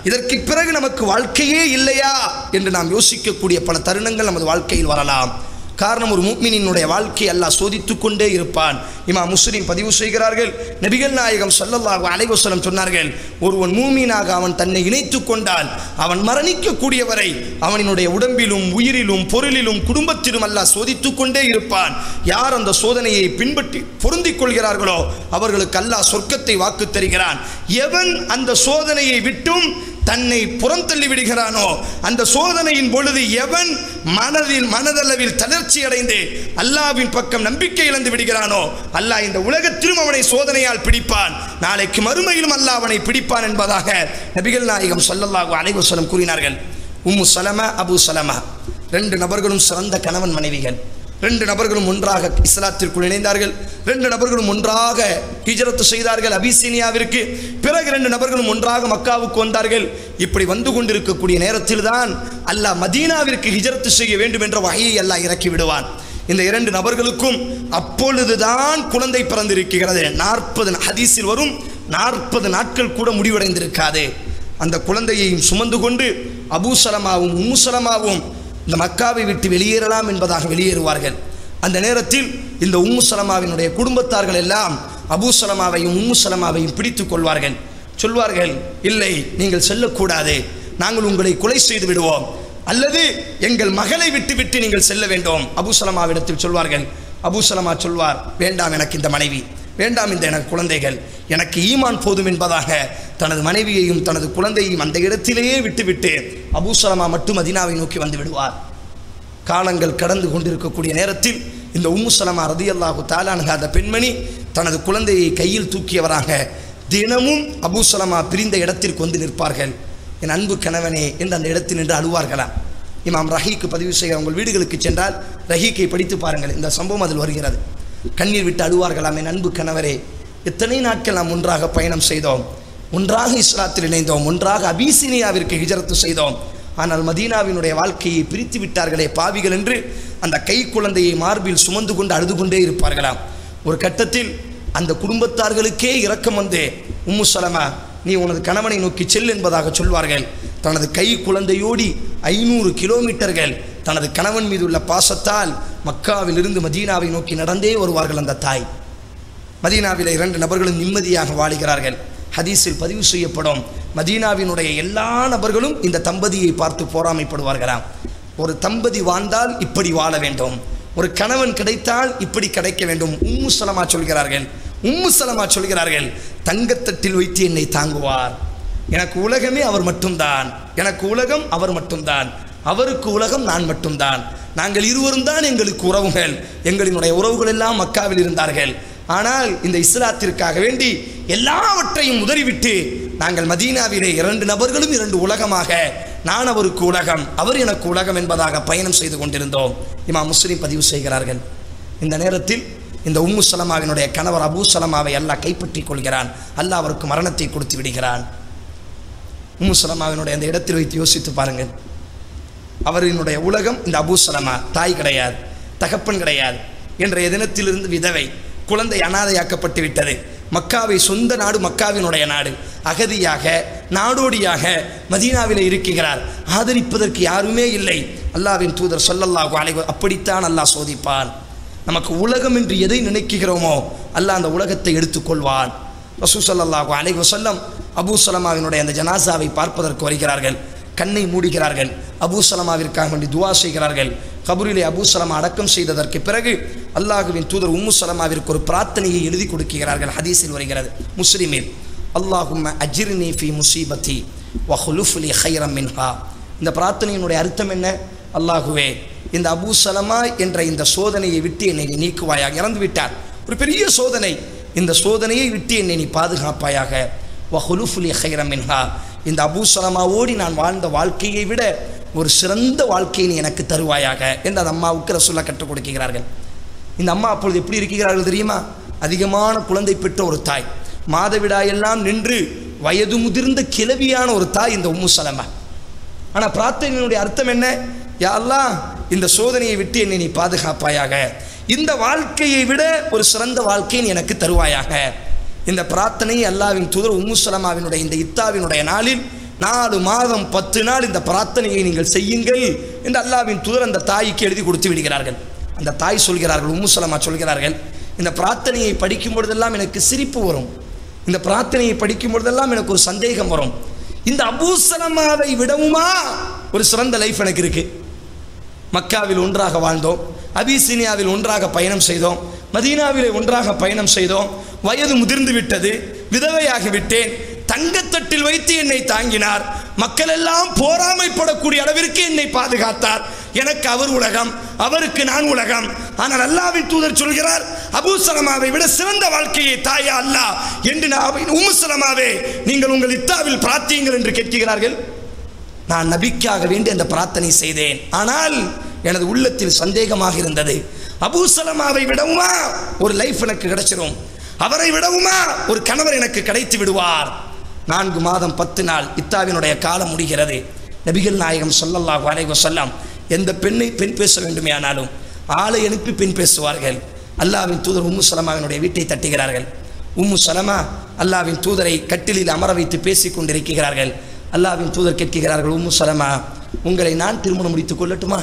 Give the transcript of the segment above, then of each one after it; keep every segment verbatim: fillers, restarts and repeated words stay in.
இதற்கு பிறகு நமக்கு வாழ்க்கையே இல்லையா என்று நாம் யோசிக்கக்கூடிய பல தருணங்கள் நமது வாழ்க்கையில் வரலாம். காரணம், ஒரு முஃமினினுடைய வாழ்க்கை அல்லாஹ் சோதித்து கொண்டே இருப்பான். இமாம் முஸ்லிம் பதிவு செய்கிறார்கள், நபிகள் நாயகம் ஸல்லல்லாஹு அலைஹி வஸல்லம் சொன்னார்கள், ஒருவன் மூமீனாக அவன் தன்னை இணைத்து கொண்டால் அவன் மரணிக்கக்கூடிய வரை அவனினுடைய உடம்பிலும் உயிரிலும் பொருளிலும் குடும்பத்திலும் அல்லாஹ் சோதித்து கொண்டே இருப்பான். யார் அந்த சோதனையை பின்பற்றி பொருந்திக் கொள்கிறார்களோ அவர்களுக்கு அல்லாஹ் சொர்க்கத்தை வாக்கு தருகிறான். எவன் அந்த சோதனையை விட்டும் தன்னை புறந்தள்ளி விடுகிறானோ, அந்த சோதனையின் பொழுது எவன் மனதில் மனதளவில் தளர்ச்சி அடைந்து அல்லாஹ்வின் பக்கம் நம்பிக்கை இழந்து விடுகிறானோ, அல்லாஹ் இந்த உலகத்திலும் அவனை சோதனையால் பிடிப்பான், நாளைக்கு மறுமையிலும் அல்லாஹ் அவனை பிடிப்பான் என்பதாக நபிகள் நாயகம் ஸல்லல்லாஹு அலைஹி வஸல்லம் கூறினார்கள். உம்மு சலமா, அபூ சலமா ரெண்டு நபர்களும் சிறந்த கணவன் மனைவிகள். ரெண்டு நபர்களும் ஒன்றாக இஸ்லாத்திற்குள் இணைந்தார்கள். ரெண்டு நபர்களும் ஒன்றாக ஹிஜ்ரத் செய்தார்கள் அபிசீனியாவிற்கு. பிறகு ரெண்டு நபர்களும் ஒன்றாக மக்காவுக்கு வந்தார்கள். இப்படி வந்து கொண்டிருக்கக்கூடிய நேரத்தில் தான் அல்லாஹ் மதீனாவிற்கு ஹிஜ்ரத் செய்ய வேண்டும் என்ற வஹீயை அல்லாஹ் இறக்கி விடுவான். இந்த இரண்டு நபர்களுக்கும் அப்பொழுதுதான் குழந்தை பிறந்திருக்கிறது. நாற்பது ஹதீஸில் வரும், நாற்பது நாட்கள் கூட முடிவடைந்திருக்காது. அந்த குழந்தையையும் சுமந்து கொண்டு அபூ சலமாவும் உம்மு சலமாவும் இந்த மக்காவை விட்டு வெளியேறலாம் என்பதாக வெளியேறுவார்கள். அந்த நேரத்தில் இந்த உம்மு சலமாவினுடைய குடும்பத்தார்கள் எல்லாம் அபூ சலமாவையும் உம்மு சலமாவையும் பிடித்து கொள்வார்கள். சொல்வார்கள், இல்லை, நீங்கள் செல்லக்கூடாது, நாங்கள் உங்களை கொலை செய்து விடுவோம், அல்லது எங்கள் மகளை விட்டு விட்டு நீங்கள் செல்ல வேண்டும். அபூ சலமாவிடத்தில் சொல்வார்கள். அபூ சலமா சொல்வார், வேண்டாம், எனக்கு இந்த மனைவி வேண்டாம், இந்த எனக்கு குழந்தைகள், எனக்கு ஈமான் போதும் என்பதாக தனது மனைவியையும் தனது குழந்தையையும் அந்த இடத்திலேயே விட்டுவிட்டு அபூ சலமா மட்டும் மதீனாவை நோக்கி வந்து விடுவார். காலங்கள் கடந்து கொண்டிருக்கக்கூடிய நேரத்தில் இந்த உம்மு சலமா ரலியல்லாஹு தஆலா அன்ஹா அந்த பெண்மணி தனது குழந்தையை கையில் தூக்கியவராக தினமும் அபூ சலமா பிரிந்த இடத்திற்கு வந்து நிற்பார்கள். என் அன்பு கணவனே என்று அந்த இடத்தில் நின்று அழுவார்களாம். இமாம் ரஹீக்கு பதிவு செய்கிற உங்கள் வீடுகளுக்கு சென்றால் ரஹீக்கை படித்து பாருங்கள், இந்த சம்பவம் அதில் வருகிறது. கண்ணீர் விட்டு அழுவார்களாம், என் அன்பு கணவரே, எத்தனை நாட்கள் நாம் ஒன்றாக பயணம் செய்தோம், ஒன்றாக இஸ்லாத்தில் இணைந்தோம், ஒன்றாக அபிசீனியாவிற்கு ஹிஜ்ரத் செய்தோம், ஆனால் மதீனாவினுடைய வாழ்க்கையை பிரித்து விட்டார்களே பாவிகள் என்று அந்த கை குழந்தையை மார்பில் சுமந்து கொண்டு அழுது கொண்டே இருப்பார்களாம். ஒரு கட்டத்தில் அந்த குடும்பத்தார்களுக்கே இரக்கம் வந்து, உம்மு சலமா, நீ உனது கணவனை நோக்கி செல் என்பதாக சொல்வார்கள். தனது கை குழந்தையோடி ஐநூறு கிலோமீட்டர்கள் தனது கணவன் மீது உள்ள பாசத்தால் மக்காவில் இருந்து மதீனாவை நோக்கி நடந்தே வருவார்கள். அந்த தாய் மதீனாவில் இரண்டு நபர்களும் நிம்மதியாக வாழுகிறார்கள். ஹதீஸில் பதிவு செய்யப்படும், மதீனாவினுடைய எல்லா நபர்களும் இந்த தம்பதியை பார்த்து போராமைப்படுவார்களாம். ஒரு தம்பதி வாழ்ந்தால் இப்படி வாழ வேண்டும், ஒரு கணவன் கிடைத்தால் இப்படி கிடைக்க வேண்டும். உம்மு சலமா சொல்கிறார்கள் உம்மு சலமா சொல்கிறார்கள் தங்கத்தட்டில் வைத்து என்னை தாங்குவார், எனக்கு உலகமே அவர் மட்டும்தான், எனக்கு உலகம் அவர் மட்டும்தான், அவருக்கு உலகம் நான் மட்டும்தான், நாங்கள் இருவரும் தான் எங்களுக்கு உறவுகள், எங்களினுடைய உறவுகள் எல்லாம் மக்காவில் இருந்தார்கள், ஆனால் இந்த இஸ்லாத்திற்காக வேண்டி எல்லாவற்றையும் உதறிவிட்டு நாங்கள் மதீனாவிலே இரண்டு நபர்களும் இரண்டு உலகமாக, நான் அவருக்கு உலகம், அவர் எனக்கு உலகம் என்பதாக பயணம் செய்து கொண்டிருந்தோம். இமாம் முஸ்லிம் பதிவு செய்கிறார்கள். இந்த நேரத்தில் இந்த உம்மு சலமாவினுடைய கணவர் அபூ சலமாவை அல்லாஹ் கைப்பற்றி கொள்கிறான். அல்லாஹ் அவருக்கு மரணத்தை கொடுத்து விடுகிறான். உம்மு சலமாவினுடைய அந்த இடத்தில் வைத்து யோசித்து பாருங்கள். அவரினுடைய உலகம் இந்த அபூ சலமா, தாய் கிடையாது, தகப்பன் கிடையாது, என்ற தினத்திலிருந்து விதவை, குழந்தை அனாதையாக்கப்பட்டு விட்டது. மக்காவை சொந்த நாடு, மக்காவினுடைய நாடு, அகதியாக நாடோடியாக மதீனாவிலே இருக்கிறார். ஆதரிப்பதற்கு யாருமே இல்லை. அல்லாஹ்வின் தூதர் ஸல்லல்லாஹு அலைஹி வஸல்லம் அப்படித்தான் அல்லாஹ் சோதிப்பான். நமக்கு உலகம் என்று எதை நினைக்கிறோமோ அல்லாஹ் அந்த உலகத்தை எடுத்துக்கொள்வான். ரசூல் ஸல்லல்லாஹு அலைஹி வஸல்லம் அபூ சலமாவினுடைய அந்த ஜனாசாவை பார்ப்பதற்கு வருகிறார்கள். கண்ணை மூடுகிறார்கள். அபூ சலமாவிற்காக வேண்டி துவா செய்கிறார்கள். கபூரிலே அபூ சலமா அடக்கம் செய்ததற்கு பிறகு அல்லாஹுவின் தூதர் உம்மு சலமாவிற்கு ஒரு பிரார்த்தனையை எழுதி கொடுக்கிறார்கள். ஹதீஸில் வருகிறது, முஸ்லிமில், அல்லாஹும்ம அஜிர்னி ஃபி முசீபத்தி வ ஹுலுஃப் லி கைரம் மின்ஹா. இந்த பிரார்த்தனையினுடைய அர்த்தம் என்ன? அல்லாஹுவே, இந்த அபூ சலமா என்ற இந்த சோதனையை விட்டு என்னை நீ நீக்குவாயாக. இறந்து விட்டார், ஒரு பெரிய சோதனை, இந்த சோதனையை விட்டு என்னை நீ பாதுகாப்பாயாக. வ ஹுலுஃப் லி கைரம் மின்ஹா, இந்த அபூ சலமாவோடி நான் வாழ்ந்த வாழ்க்கையை விட ஒரு சிறந்த வாழ்க்கையை நீ எனக்கு தருவாயாக என்று அந்த அம்மாவுக்கு ரசூலுல்லாஹ் கற்றுக் கொடுக்கிறார்கள். இந்த அம்மா அப்பொழுது எப்படி இருக்கிறார்கள் தெரியுமா? அதிகமான குழந்தை பெற்ற ஒரு தாய், மாதவிடாயெல்லாம் நின்று வயது முதிர்ந்த கிழவியான ஒரு தாய் இந்த உம்மு சலமா. ஆனால் பிரார்த்தனையினுடைய அர்த்தம் என்ன? யா அல்லாஹ், இந்த சோதனையை விட்டு என்னை நீ பாதுகாப்பாயாக, இந்த வாழ்க்கையை விட ஒரு சிறந்த வாழ்க்கையை எனக்கு தருவாயாக. இந்த பிரார்த்தனையை அல்லாஹ்வின் தூதர் உம்மு சலமாவினுடைய இந்த இத்தாவினுடைய நாளில் நாலு மாதம் பத்து நாள் இந்த பிரார்த்தனையை நீங்கள் செய்யுங்கள் என்று அல்லாஹ்வின் தூதர் அந்த தாய்க்கு எழுதி கொடுத்து விடுகிறார்கள். அந்த தாய் சொல்கிறார்கள், உம்மு சலமா சொல்கிறார்கள், இந்த பிரார்த்தனையை படிக்கும் பொழுதெல்லாம் எனக்கு சிரிப்பு வரும், இந்த பிரார்த்தனையை படிக்கும் பொழுதெல்லாம் எனக்கு ஒரு சந்தேகம் வரும். இந்த அபூ சலமாவை விடவுமா ஒரு சிறந்த லைஃப் எனக்கு இருக்கு. மக்காவில் ஒன்றாக வாழ்ந்தோம், அபிசீனியாவில் ஒன்றாக பயணம் செய்தோம், மதீனாவிலே ஒன்றாக பயணம் செய்தோம். வயது முதிர்ந்து விட்டது, விதவையாகி விட்டேன். தங்கத்தட்டில் வைத்து என்னை தாங்கினார். மக்கள் எல்லாம் போராமைப்படக்கூடிய அளவிற்கு என்னை பாதுகாத்தார். எனக்கு அவர் உலகம், அவருக்கு நான் உலகம். ஆனால் அல்லாஹ்வின் தூதர் சொல்கிறார், அபூ சலமாவை விட சிறந்த வாழ்க்கையை தாயா அல்லாஹ் என்று நான் உம்மு சலமாவே நீங்கள் உங்கள் இத்தாவில் பிரார்த்தியுங்கள் என்று கேட்கிறார்கள். நான் நபிக்காக வேண்டி அந்த பிரார்த்தனை செய்தேன். ஆனால் எனது உள்ளத்தில் சந்தேகமாக இருந்தது, அபூ சலமாவை விடவுமா ஒரு லைஃப் எனக்கு கிடைச்சிரும், அவரை விடவுமா ஒரு கணவர் எனக்கு கிடைத்து விடுவார். நான்கு மாதம் பத்து நாள் இத்தாவினுடைய காலம் முடிகிறது. நபிகள் நாயகம் ஸல்லல்லாஹு அலைஹி வஸல்லம் எந்த பெண்ணை பெண் பேச வேண்டுமே ஆனாலும் ஆளை அனுப்பி பெண் பேசுவார்கள். அல்லாஹ்வின் தூதர் உம்மு சலமாவினுடைய வீட்டை தட்டுகிறார்கள். உம்மு சலமா அல்லாஹ்வின் தூதரை கட்டிலில் அமர வைத்து பேசிக் கொண்டிருக்கிறார்கள். அல்லாஹ்வின் தூதர் கேட்கிறார்கள், உம்மு சலமா உங்களை நான் திருமணம் முடித்துக் கொள்ளட்டுமா?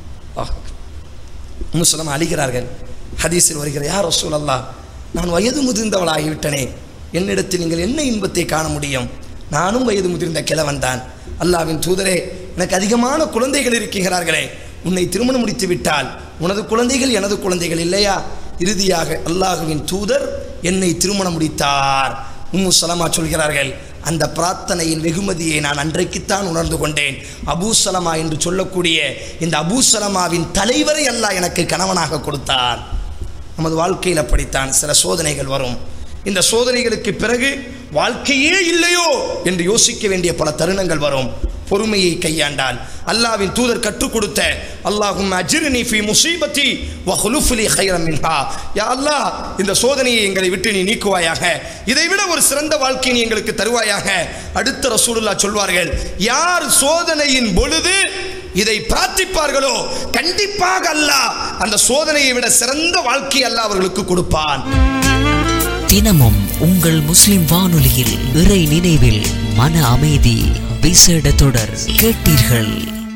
உம்மு சலமா அழுகிறார்கள். ஹதீஸில் வருகிற, யா ரசூலல்லாஹ், நான் வயது முதிர்ந்தவளாகிவிட்டனே, என்னிடத்தில் நீங்கள் என்ன இன்பத்தை காண முடியும்? நானும் வயது முதிர்ந்த கிழவன் தான். அல்லாஹ்வின் தூதரே, எனக்கு அதிகமான குழந்தைகள் இருக்கிறார்களே, உன்னை திருமணம் முடித்து விட்டால் உனது குழந்தைகள் எனது குழந்தைகள் இல்லையா? இறுதியாக அல்லாஹ்வின் தூதர் என்னை திருமணம் முடித்தார். உம்மு சலமா சொல்கிறார்கள், அந்த பிரார்த்தனையின் வெகுமதியை நான் அன்றைக்குத்தான் உணர்ந்து கொண்டேன். அபூ சலமா என்று சொல்லக்கூடிய இந்த அபூ சலமாவின் தலைவரை அல்லாஹ் எனக்கு கணவனாக கொடுத்தான். நமது வாழ்க்கையில் அப்படித்தான் சில சோதனைகள் வரும். இந்த சோதனைகளுக்கு பிறகு வாழ்க்கையே இல்லையோ என்று யோசிக்க வேண்டிய பல தருணங்கள் வரும். பொறுமையை கையாண்டால் அல்லாஹ்வின் தூதர் கற்றுக் கொடுத்த அல்லாஹும்ம அஜிர்னி ஃபீ முஸீபத்தி வ ஹுலுஃப் லி கைரம் மின்ஹா, யா அல்லாஹ் இந்த சோதனையை எங்களை விட்டு நீ நீக்குவாயாக, இதைவிட ஒரு சிறந்த வாழ்க்கையை நீ எங்களுக்கு தருவாயாக. அடுத்த ரசூலுல்லாஹ் சொல்வார்கள், யார் சோதனையின் பொழுது இதை பிரார்த்திப்பார்களோ கண்டிப்பாக அல்லாஹ் அந்த சோதனையை விட சிறந்த வாழ்க்கை அல்லாஹ் அவர்களுக்கு கொடுப்பான். தினமும் உங்கள் முஸ்லிம் வானொலியில் இறை நினைவில் மன அமைதி விசேட தொடர் கேட்டீர்கள்.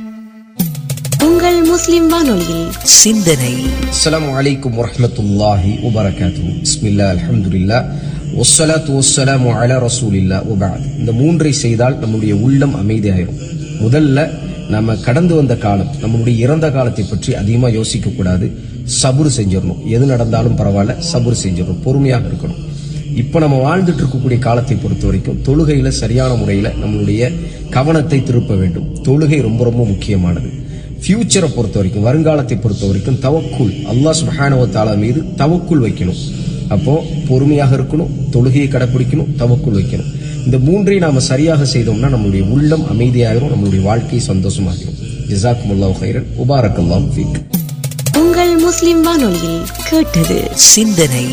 உங்கள் முஸ்லிம் வானொலியில் சிந்தனை. அஸ்ஸலாமு அலைக்கும் வரஹ்மத்துல்லாஹி வபரகாத்துஹு. பிஸ்மில்லாஹ், அல்ஹம்துலில்லாஹ், வஸ்ஸலாத்து வஸ்ஸலாமு அலா ரசூலில்லாஹ் வ பஅத். இந்த மூன்றை செய்தால் நம்முடைய உள்ளம் அமைதியாயிரும். முதல்ல நம்ம கடந்து வந்த காலம், நம்மளுடைய இறந்த காலத்தை பற்றி அதிகமா யோசிக்க கூடாது. சபுர் செஞ்சிடணும். எது நடந்தாலும் பரவாயில்ல, சபுர் செஞ்சிடணும், பொறுமையாக இருக்கணும். இப்ப நம்ம வாழ்ந்துட்டு இருக்கக்கூடிய காலத்தை பொறுத்த வரைக்கும் தொழுகையில சரியான முறையில நம்மளுடைய கவனத்தை திருப்ப வேண்டும். தொழுகை ரொம்ப ரொம்ப முக்கியமானது. ஃபியூச்சரை பொறுத்த வரைக்கும், வருங்காலத்தை பொறுத்த வரைக்கும் தவக்குல், அல்லாஹ் சுப்ஹானஹு வ தஆலா மீது தவக்குல் வைக்கணும். அப்போ பொறுமையாக இருக்கணும், தொழுகையை கடைபிடிக்கணும், தவக்குல் வைக்கணும். இந்த மூன்றை நாம சரியாக செய்தோம்னா நம்மளுடைய உள்ளம் அமைதியாகிரும், நம்மளுடைய வாழ்க்கை சந்தோஷமாகிரும். ஜஸாக்குமுல்லாஹு கைரன், முபாரக்கல்லாஹு ஃபீக். உங்கள் முஸ்லிம் வானொலியில் கேட்டது சிந்தனை.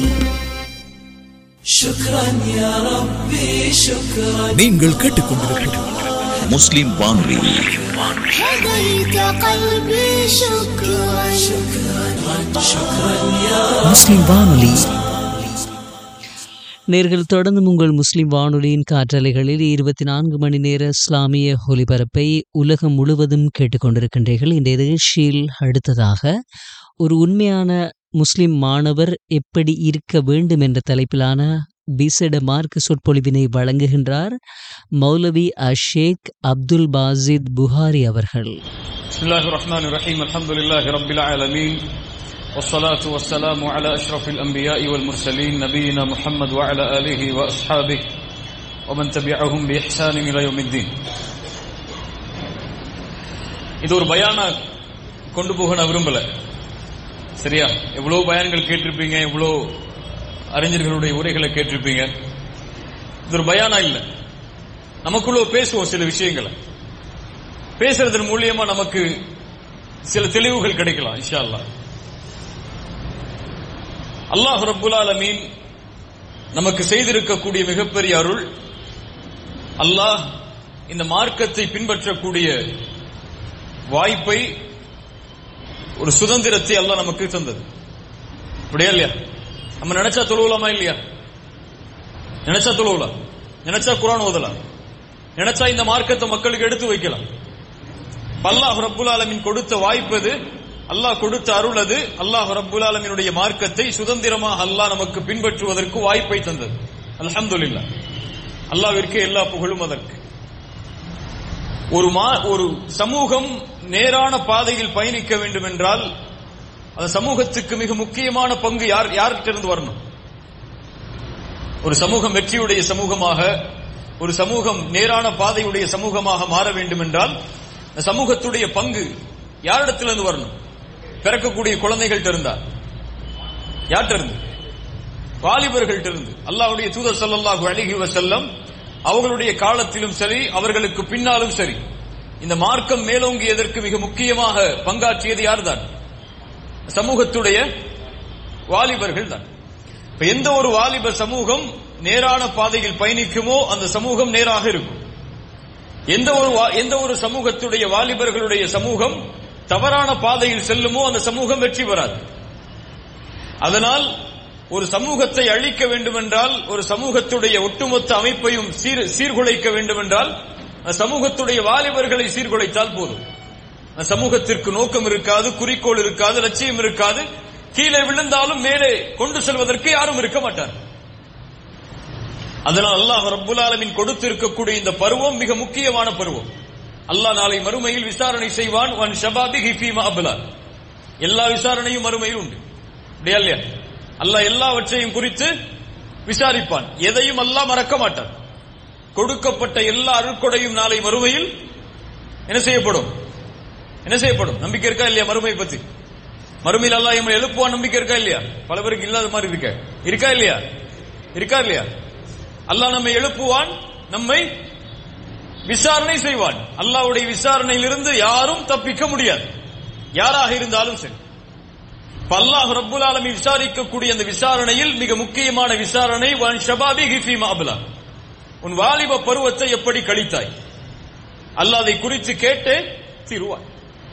நீங்கள் கேட்டுக்கொண்டிருப்பது முஸ்லிம் வானொலி. முஸ்லிம் வானொலி. நேர்கள் தொடர்ந்து உங்கள் முஸ்லிம் வானொலியின் காற்றலைகளில் இருபத்தி நான்கு மணி நேர இஸ்லாமிய ஒலிபரப்பை உலகம் முழுவதும் கேட்டுக்கொண்டிருக்கின்றீர்கள். இந்த நிகழ்ச்சியில் அடுத்ததாக ஒரு உண்மையான முஸ்லிம் மாணவர் எப்படி இருக்க வேண்டும் என்ற தலைப்பிலான விசேட மார்க்க சொற்பொழிவினை வழங்குகின்றார் மௌலவி அஷேக் அப்துல் பாசித் புகாரி அவர்கள். பிஸ்மில்லாஹிர் ரஹ்மானிர் ரஹீம். அல்ஹம்துலில்லாஹி ரப்பில் ஆலமீன். والصلاة والسلام على أشرف الأنبياء والمرسلين نبينا محمد وعلى آله وأصحابه ومن تبعهم بإحسان إلى يوم الدين. இது ஒரு பயானா கொண்டு போக நான் விரும்பல. சரியா? எவ்வளவு பயான்கள் கேட்டிருப்பீங்க, எவ்வளவு அறிஞர்களுடைய உரைகளை கேட்டிருப்பீங்க. இது ஒரு பயானா இல்ல. நமக்குள்ள பேசுவோம் சில விஷயங்களை. பேசுறதன் மூலியமா நமக்கு சில தெளிவுகள் கிடைக்கலாம் இன்ஷா அல்லாஹ். அல்லாஹ் ரப்புல் ஆலமீன் நமக்கு செய்திருக்கக்கூடிய மிகப்பெரிய அருள், அல்லாஹ் இந்த மார்க்கத்தை பின்பற்றக்கூடிய வாய்ப்பை, ஒரு சுதந்திரத்தை அல்லாஹ் நமக்கு தந்தது. அப்படியா இல்லையா? நம்ம நினைச்சா தொழுவலாமா இல்லையா? நினைச்சா தொழுவலாம், நினைச்சா குர்ஆன் ஓதலாம், நினைச்சா இந்த மார்க்கத்தை மக்களுக்கு எடுத்து வைக்கலாம். அல்லாஹ் ரப்புல் ஆலமீன் கொடுத்த வாய்ப்பு அது, அல்லாஹ் கொடுத்த அருள் அது. அல்லாஹ் ரப்புல் ஆலமீனுடைய மார்க்கத்தை சுதந்திரமாக அல்லாஹ் நமக்கு பின்பற்றுவதற்கு வாய்ப்பை தந்தது. அல்ஹம்துலில்லாஹ், அல்லாஹ்விற்கு எல்லா புகழும் அதற்கு. ஒரு ஒரு சமூகம் நேரான பாதையில் பயணிக்க வேண்டும் என்றால் அந்த சமூகத்துக்கு மிக முக்கியமான பங்கு யார் யார்கிட்ட வரணும்? ஒரு சமூகம் வெற்றியுடைய சமூகமாக, ஒரு சமூகம் நேரான பாதையுடைய சமூகமாக மாற வேண்டும் என்றால் சமூகத்துடைய பங்கு யாரிடத்திலிருந்து வரணும்? பிறக்கக்கூடிய குழந்தைகள்ட்ட இருந்தா, யார்கிட்ட இருந்து? வாலிபர்கள்ட்ட இருந்து. அல்லாஹ்வுடைய தூதர் ஸல்லல்லாஹு அலைஹி வஸல்லம் அவர்களுடைய காலத்திலும் சரி, அவர்களுக்கு பின்னாலும் சரி, இந்த மார்க்கம் மேலோங்கியதற்கு மிக முக்கியமாக பங்காற்றியது யார்தான்? சமூகத்துடைய வாலிபர்கள் தான். இப்ப எந்த ஒரு வாலிப சமூகம் நேரான பாதையில் பயணிக்குமோ அந்த சமூகம் நேராக இருக்கும். எந்த ஒரு எந்த ஒரு சமூகத்துடைய வாலிபர்களுடைய சமூகம் தவறான பாதையில் செல்லுமோ அந்த சமூகம் வெற்றி பெறாது. அதனால் ஒரு சமூகத்தை அழிக்க வேண்டுமென்றால், ஒரு சமூகத்துடைய ஒட்டுமொத்த அமைப்பையும் சீர் சீர்குலைக்க வேண்டுமென்றால் சமூகத்துடைய வாலிபர்களை சீர்குலைத்தால் போதும். சமூகத்திற்கு நோக்கம் இருக்காது, குறிக்கோள் இருக்காது, லட்சியம் இருக்காது. கீழே விழுந்தாலும் மேலே கொண்டு செல்வதற்கு யாரும் இருக்க மாட்டார். அதனால் அல்லாஹ் ரப்புல் ஆலமீன் கொடுத்திருக்கக்கூடிய இந்த பருவம் மிக முக்கியமான பருவம். அல்லாஹ் நாளை மறுமையில் விசாரணை செய்வான். வன் ஷபாபிஹி ஃபீமா அப்லா, எல்லா விசாரணையும் மறுமையில் உண்டு. அப்படியா இல்லையா? அல்லாஹ் எல்லாவற்றையும் குறித்து விசாரிப்பான். எதையும் அல்லாஹ் மறக்க மாட்டான். கொடுக்கப்பட்ட எல்லா அருட்கொடையும் நாளை மறுமையில் என்ன செய்யப்படும்? என்ன செய்யப்படும்? நம்பிக்கை இருக்கா இல்லையா மறுமை பத்தி? மறுமையில் அல்லாஹ் நம்மை எழுப்புவான், நம்பிக்கை இருக்கா இல்லையா? பல பேருக்கு இல்லாத மாதிரி இருக்க இருக்கா இல்லையா? இருக்கா இல்லையா? அல்லாஹ் நம்மை எழுப்புவான், நம்மை விசாரணை செய்வான். அல்லாஹ்வுடைய விசாரணையிலிருந்து யாரும் தப்பிக்க முடியாது, யாராக இருந்தாலும் சரி. அல்லாஹ் ரப்புல் ஆலமீன் விசாரிக்கக்கூடிய அந்த விசாரணையில் மிக முக்கியமான விசாரணை வன் ஷபாபிஹி ஃபீமா அப்லா, உன் வாலிப பருவத்தை எப்படி கழித்தாய்? அல்லாஹ் அதை குறித்து கேட்டு தீருவான்.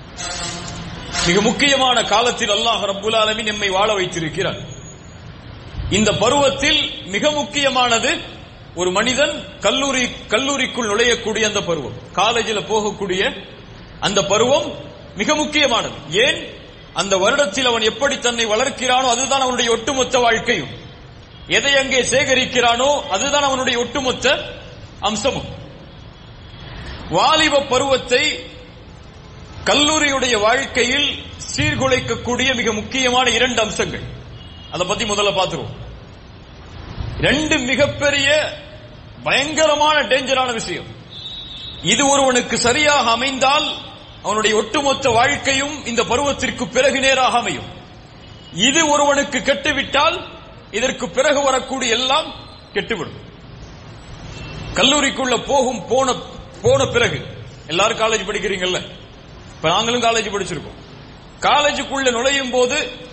மிக முக்கியமான காலத்தில் அல்லாஹ் ரப்புல் ஆலமீன் நம்மை வாழ வைத்திருக்கிறார். இந்த பருவத்தில் மிக முக்கியமானது ஒரு மனிதன் கல்லூரி கல்லூரிக்குள் நுழையக்கூடிய அந்த பருவம், காலேஜில் போகக்கூடிய அந்த பருவம் மிக முக்கியமானது. ஏன்? அந்த வருடத்தில் அவன் எப்படி தன்னை வளர்க்கிறானோ அதுதான் அவனுடைய ஒட்டுமொத்த வாழ்க்கையும். எதை அங்கே சேகரிக்கிறானோ அதுதான் அவனுடைய ஒட்டுமொத்த அம்சமும். வாலிப பருவத்தை கல்லூரியுடைய வாழ்க்கையில் சீர்குலைக்கக்கூடிய மிக முக்கியமான இரண்டு அம்சங்கள், அதை பத்தி முதல்ல பார்த்துருவோம். ரெண்டு மிகப்பெரிய பயங்கரமான டேஞ்சரான விஷயம். இது ஒருவனுக்கு சரியாக அமைந்தால் அவனுடைய ஒட்டுமொத்த வாழ்க்கையும் இந்த பருவத்திற்கு பிறகு நேராக அமையும். இது ஒருவனுக்கு கெட்டுவிட்டால் இதற்கு பிறகு வரக்கூடிய எல்லாம் கெட்டுவிடும். கல்லூரிக்குள்ள போகும் போன போன பிறகு, எல்லாரும் காலேஜ் படிக்கிறீங்கல்ல, இப்ப நாங்களும் காலேஜ் படிச்சிருக்கோம். காலேஜுக்குள்ள நுழையும் போது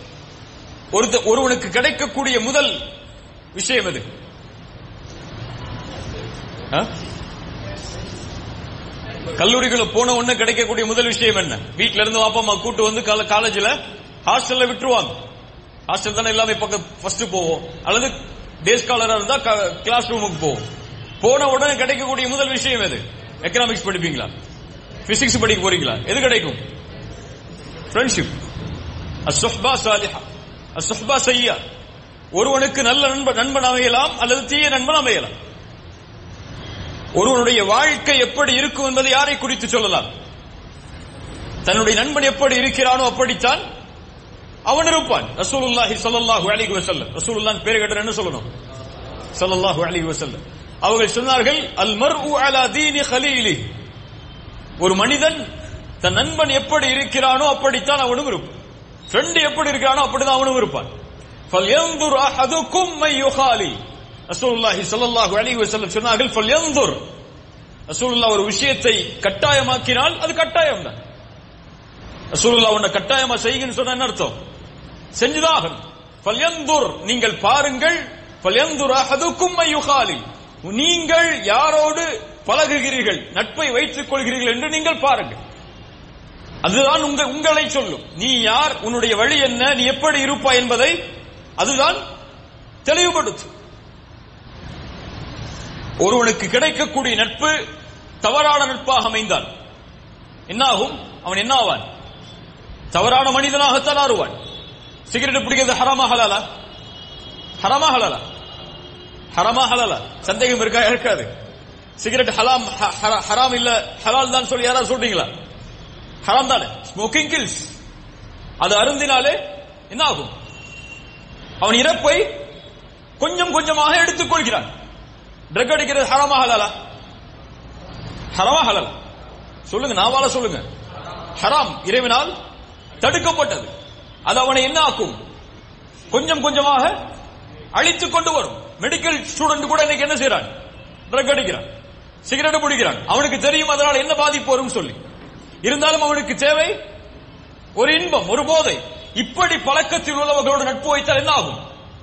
ஒருவனுக்கு கிடைக்கக்கூடிய முதல் விஷயம் எது? கல்லூரிக்குள்ள போன உடனே கிடைக்கக்கூடிய முதல் விஷயம் என்ன? வீட்டுல இருந்து வாப்பா அம்மா கூட்டு வந்து காலேஜ்ல ஹாஸ்டல்ல விட்டுருவாங்க. ஹாஸ்டல் தானே எல்லாமே பக்கம் ஃபர்ஸ்ட் போவோம், அல்லது டே ஸ்காலரா இருந்தா கிளாஸ் ரூமுக்கு போவோம். போன உடனே கிடைக்கக்கூடிய முதல் விஷயம் எது? எக்கனாமிக்ஸ் படிப்பீங்களா? பிசிக்ஸ் படிக்க போறீங்களா? எது கிடைக்கும்? ஃப்ரெண்ட்ஷிப். அஸ்ஸுஹ்பா சாலிஹா, அஸ்ஸுஹ்பா சய்யா. ஒருவனுக்கு நல்ல நண்பன் நண்பன் அமையலாம், அல்லது தீய நண்பன் அமையலாம். ஒருவனுடைய வாழ்க்கை எப்படி இருக்கும் என்பதை யாரை குறித்து சொல்லலாம்? தன்னுடைய நண்பன் எப்படி இருக்கிறானோ அப்படித்தான் அவன் இருப்பான். ரசூலுல்லாஹி ஸல்லல்லாஹு அலைஹி வஸல்லம், ரசூலுல்லாஹ் பேர் கேட்ட என்ன சொல்லணும்? ஸல்லல்லாஹு அலைஹி வஸல்லம் அவர்கள் சொன்னார்கள், அல் மர்உ அலா தீனி கலீலி. ஒரு மனிதன் தன் நண்பன் எப்படி இருக்கிறானோ அப்படித்தான் அவனும் இருப்பான். ஃப்ரெண்ட் எப்படி இருக்கிறானோ அப்படிதான் அவனும் இருப்பான். ஃபல்யன்துர் அஹதுக்கும் மை யுகாலி. ரசூலுல்லாஹி ஸல்லல்லாஹு அலைஹி வஸல்லம் சொன்னார்கள், ஃபல்யன்துர். ரசூலுல்லாஹ் ஒரு விஷயத்தை கட்டாயமாக்கினால் அது கட்டாயம் தான். ரசூலுல்லாஹ் உன்னை கட்டாயமா செய்யுங்கன்னு சொன்ன என்ன அர்த்தம்? செஞ்சுதான் ஆகணும். ஃபல்யன்துர், நீங்கள் பாருங்கள். ஃபல்யன்துர் அஹதுக்கும் மை யுகாலி, நீங்கள் யாரோடு பழகுகிறீர்கள், நட்பை வைத்துக் கொள்கிறீர்கள் என்று நீங்கள் பாருங்கள். அதுதான் உங்களை சொல்லும். நீ யார், உன்னுடைய வழி என்ன, நீ எப்படி இருப்பாய் என்பதை அதுதான் தெளிவுபடுத்தும். ஒருவனுக்கு கிடைக்கக்கூடிய நட்பு தவறான நட்பாக அமைந்தால் என்னாகும்? அவன் என்ன ஆவான்? தவறான மனிதனாகத்தான் ஆறுவான். சிகரெட் பிடிக்கிறது ஹராமா ஹலாலா? ஹராமா ஹலாலா? ஹராமா ஹலாலா? சந்தேகம் இருக்கா? இருக்காது. சிகரெட் ஹலாம் ஹராம் இல்ல ஹலால் தான் சொல்லி யாராவது சொல்றீங்களா? ஹராம் தானே. Smoking kills. அது அருந்தினாலே என்ன ஆகும்? அவன் இறப்பை கொஞ்சம் கொஞ்சமாக எடுத்துக் கொள்கிறான். ட்ரக் அடிக்கிறது ஹராமா ஹலாலா? ஹராமா ஹலாலா? சொல்லுங்க, நாவால சொல்லுங்க. ஹராம், இறைவனால் தடுக்கப்பட்டது. அது அவனை என்ன ஆக்கும்? கொஞ்சம் கொஞ்சமாக அழித்துக் கொண்டு வரும். மெடிக்கல் ஸ்டூடெண்ட் கூட இன்னைக்கு என்ன செய்யறான்? ட்ரக் அடிக்கிறான், சிகரெட் பிடிக்கிறான். அவனுக்கு தெரியும் அதனால் என்ன பாதிப்பு வரும் சொல்லி. இருந்தாலும் அவனுக்கு தேவை ஒரு இன்பம், ஒரு போதை. இப்படி பழக்கத்தில் உள்ளவர்களோடு நட்பு வைத்தால் என்ன ஆகும்?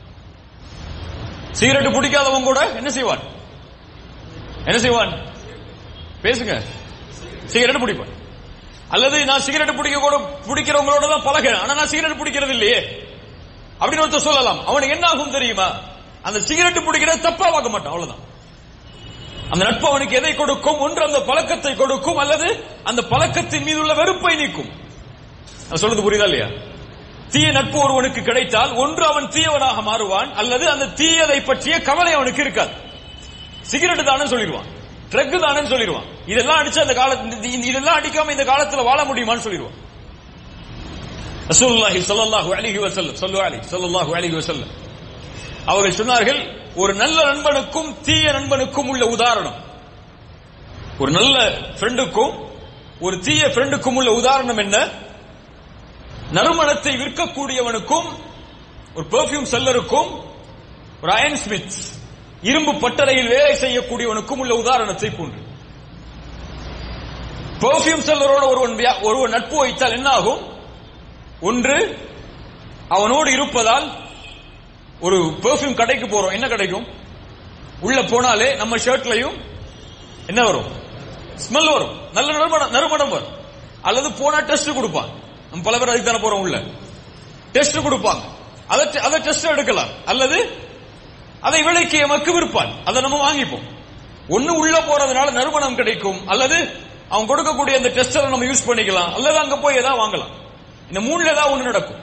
சிகரெட் பிடிக்காதவன் கூட என்ன செய்வான்? என்ன செய்வான்? பேசுங்க. சிகரெட் பிடிப்பான். அல்லது நான் சிகரெட் பிடிக்க கூட பிடிக்கிறவங்களோட தான் பழகிறேன், ஆனா நான் சிகரெட் பிடிக்கிறது இல்லையே அப்படின்னு ஒருத்தர் சொல்லலாம். அவனுக்கு என்ன ஆகும் தெரியுமா? அந்த சிகரெட் பிடிக்கிறத தப்பா பார்க்க மாட்டான், அவ்வளவுதான். அந்த நட்பு அவனுக்கு எதை கொடுக்கும்? ஒன்று அந்த பழக்கத்தை கொடுக்கும், அல்லது அந்த பழக்கத்தின் மீது உள்ள வெறுப்பை நீக்கும். சொல்றது புரியுதா இல்லையா? தீய நட்பு ஒருவனுக்கு கிடைத்தால் ஒன்று அவன் தீயவனாக மாறுவான், அல்லது அந்த தீயதை பற்றிய கவலை அவனுக்கு இருக்காது. சிகரெட் தானே சொல்லிடுவான், ட்ரக் தானே சொல்லிடுவான். இதெல்லாம் அடிச்சு அந்த காலத்துல இதெல்லாம் அடிக்காம இந்த காலத்துல வாழ முடியுமான்னு சொல்லிடுவான். ரசூலுல்லாஹி ஸல்லல்லாஹு அலைஹி வஸல்லம் ஸல்லல்லாஹு அலைஹி வஸல்லம் அவர்கள் சொன்னார்கள், ஒரு நல்ல நண்பனுக்கும் தீய நண்பனுக்கும் உள்ள உதாரணம், ஒரு நல்ல ஃப்ரெண்டுக்கும் ஒரு தீய ஃப்ரெண்டுக்கும் உள்ள உதாரணம் என்ன? நறுமணத்தை விற்கக்கூடியவனுக்கும் ஒரு பெர்ஃபியூம் செல்லருக்கும் ஒரு அயன் ஸ்மித் இரும்பு பட்டறையில் வேலை செய்யக்கூடியவனுக்கும் உள்ள உதாரணத்தை போன்று. பெர்ஃபியூம் செல்லரோட ஒருவன் ஒருவன் நட்பு வைத்தால் என்ன ஆகும்? ஒன்று, அவனோடு இருப்பதால் ஒரு பெர்ஃபியூம் கடைக்கு போறோம், என்ன கிடைக்கும்? உள்ள போனாலே நம்ம ஷர்ட்லயும் என்ன வரும்? ஸ்மெல் வரும், நல்ல நறுமணம் நறுமணம் வரும். அல்லது போனா டெஸ்ட் கொடுப்பான். நம்ம பல பேர் அதுக்கு தானே போறோம், உள்ள டெஸ்ட் கொடுப்பாங்க, அதை டெஸ்ட் எடுக்கலாம். அல்லது அதை விலைக்கு எமக்கு விற்பான், அதை நம்ம வாங்கிப்போம். ஒன்னு உள்ள போறதுனால நறுமணம் கிடைக்கும், அல்லது அவன் கொடுக்கக்கூடிய அந்த டெஸ்டரை நம்ம யூஸ் பண்ணிக்கலாம், அல்லது அங்க போய் ஏதாவது வாங்கலாம். இந்த மூணுல ஏதாவது ஒண்ணு நடக்கும்.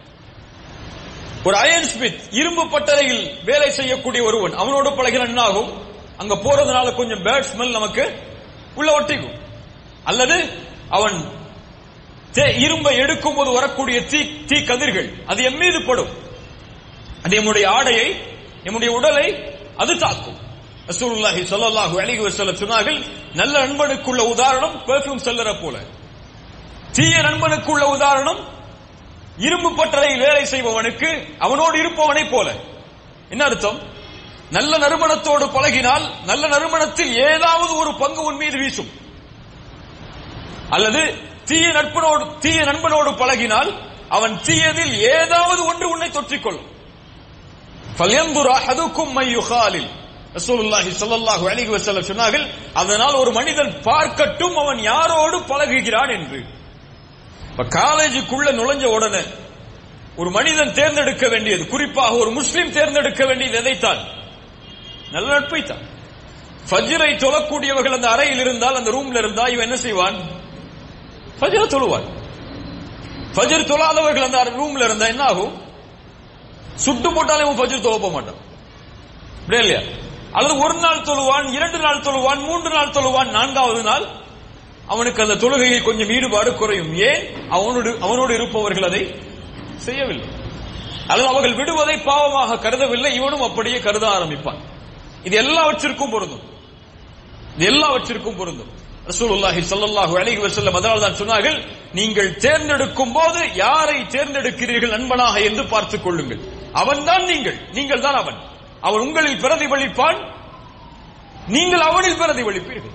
ஒரு அயன் ஸ்மித் இரும்பு பட்டறையில் வேலை செய்யக்கூடிய ஒருவன் அவனோடு பழகின என்ன ஆகும்? அங்க போறதுனால கொஞ்சம் பேட் ஸ்மெல் நமக்கு உள்ள ஒட்டிக்கும். அல்லது அவன் இரும்பை எடுக்கும் போது வரக்கூடிய தீ தீ கதிர்கள் அது எம் மீது படும், அது நம்முடைய ஆடையை நம்முடைய உடலை அது தாக்கும். ரசூலுல்லாஹி ஸல்லல்லாஹு அலைஹி வஸல்லம் சொன்னார்கள், நல்ல நண்பனுக்குள்ள உதாரணம் பெர்ஃபியூம் செல்லற போல, தீய நண்பனுக்குள்ள உதாரணம் இரும்பு பட்டறையில் வேலை செய்பவனுக்கு அவனோடு இருப்பவனை போல. என்ன அர்த்தம்? நல்ல நறுமணத்தோடு பழகினால் நல்ல நறுமணத்தில் ஏதாவது ஒரு பங்கு உன் மீது வீசும். அல்லது தீய நட்பனோடு தீய நண்பனோடு பழகினால் அவன் தீயதில் ஏதாவது ஒன்று உன்னை தொற்றிக்கொள்ளும். ஃபல்யன்துர் அஹதுக்கும் மை யுகாலில், ரசூலுல்லாஹி ஸல்லல்லாஹு அலைஹி வஸல்லம் சொன்னார்கள், அதனால் ஒரு மனிதன் பார்க்கட்டும் அவன் யாரோடு பழகுகிறான் என்று. காலேஜுக்குள்ள நுழைஞ்ச உடனே ஒரு மனிதன் தேர்ந்தெடுக்க வேண்டியது, குறிப்பாக ஒரு முஸ்லிம் தேர்ந்தெடுக்க வேண்டியது எதைத்தான்? நல்ல நட்பை தான். ஃபஜ்ரை தொழக்கூடியவர்கள் அந்த அறையில் இருந்தால், அந்த ரூம்ல இருந்தா இவன் என்ன செய்வான்? ஃபஜ்ரை தொழுவான். ஃபஜ்ர் தொழாதவர்கள் அந்த ரூம்ல இருந்தா என்ன ஆகும்? சுட்டு போட்டாலே அவன் ஃபஜ்ர் தொழ போக மாட்டான், இல்லையா? அல்லது ஒரு நாள் தொழுவான், இரண்டு நாள் தொழுவான், மூன்று நாள் தொழுவான், நான்காவது நாள் அவனுக்கு அந்த தொழுகையில் கொஞ்சம் ஈடுபாடு குறையும். ஏன்? அவனோடு அவனோடு இருப்பவர்கள் அதை செய்யவில்லை, அல்லது அவர்கள் விடுவதை பாவமாக கருதவில்லை, இவனும் அப்படியே கருத ஆரம்பிப்பான். இது எல்லாவற்றிற்கும் பொருந்தும், இது எல்லாவற்றிற்கும் பொருந்தும். ரசூலுல்லாஹி ஸல்லல்லாஹு அலைஹி வஸல்லம் அதனால் தான் சொன்னார்கள், நீங்கள் தேர்ந்தெடுக்கும் போது யாரை தேர்ந்தெடுக்கிறீர்கள் நண்பனாக என்று பார்த்துக் கொள்ளுங்கள். அவன்தான் நீங்கள், நீங்கள் தான் அவன். அவன் உங்களில் பிரதிபலிப்பான், நீங்கள் அவனில் பிரதிபலிப்பீர்கள்.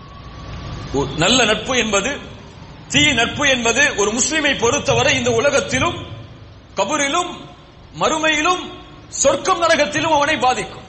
நல்ல நட்பு என்பது, தீய நட்பு என்பது ஒரு முஸ்லிமை பொறுத்தவரை இந்த உலகத்திலும் கபரிலும் மறுமையிலும் சொர்க்கம் நரகத்திலும் அவனை பாதிக்கும்.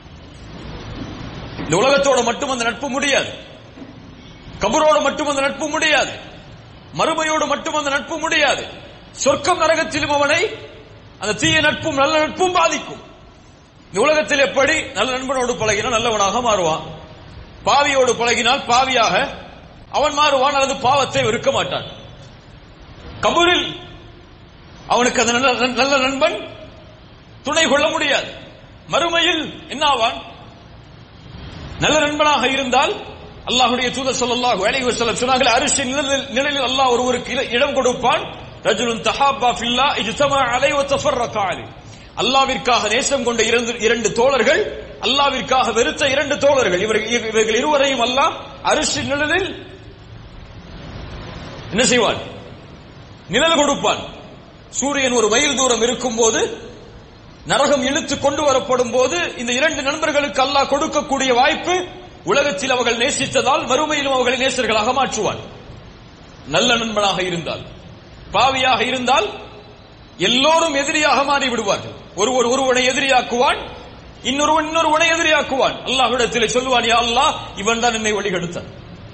இந்த உலகத்தோட மட்டும் அந்த நட்பு முடியாது, கபரோடு மட்டும் அந்த நட்பு முடியாது, மறுமையோடு மட்டும் அந்த நட்பு முடியாது. சொர்க்கம் நரகத்திலும் அவனை அந்த தீய நட்பும் நல்ல நட்பும் பாதிக்கும். இந்த உலகத்தில் எப்படி நல்ல நண்பனோடு பழகினா நல்லவனாக மாறுவான், பாவியோடு பழகினால் பாவியாக அவன் மாறுவான், அல்லது பாவத்தை வெறுக்க மாட்டான். கபூரில் அவனுக்கு அந்த நல்ல நண்பன் துணை கொள்ள முடியாது. மறுமையில் என்ன ஆவான்? நல்ல நண்பனாக இருந்தால் அல்லாஹ்வுடைய தூதர் ஸல்லல்லாஹு அலைஹி வஸல்லம் சொன்னார்கள், அரிசின் நிழலில் அல்லாஹ் ஒருவருக்கு இடம் கொடுப்பான். ரஜுலுன் தஹாப்பா ஃபில்லாஹ் இஜ்தமா அலைஹி வ தஃபர்ரகா அலைஹி. அல்லாஹ்விற்காக நேசம் கொண்ட இரண்டு தோழர்கள், அல்லாஹ்விற்காக வெறுத்த இரண்டு தோழர்கள், இவர்கள் இருவரையும் அல்லாஹ் அரிசின் நிழலில் என்ன செய்வான்? நிழல் கொடுப்பான். சூரியன் ஒரு மைல் தூரம் இருக்கும் போது, நரகம் இழுத்து கொண்டு வரப்படும் போது, இந்த இரண்டு நண்பர்களுக்கு அல்லாஹ் கொடுக்கக்கூடிய வாய்ப்பு, உலகத்தில் அவர்கள் நேசித்ததால் மறுமையிலும் அவர்களை நேசர்களாக மாற்றுவான். நல்ல நண்பனாக இருந்தால். பாவியாக இருந்தால் எல்லோரும் எதிரியாக மாறி விடுவார்கள். ஒருவர் ஒருவனை எதிரியாக்குவான், இன்னொருவன் இன்னொருவனை எதிரியாக்குவான். அல்லாஹ்விடத்தில் சொல்லுவான், யா அல்லாஹ், இவன் தான் என்னை வழிகெடுத்தான்,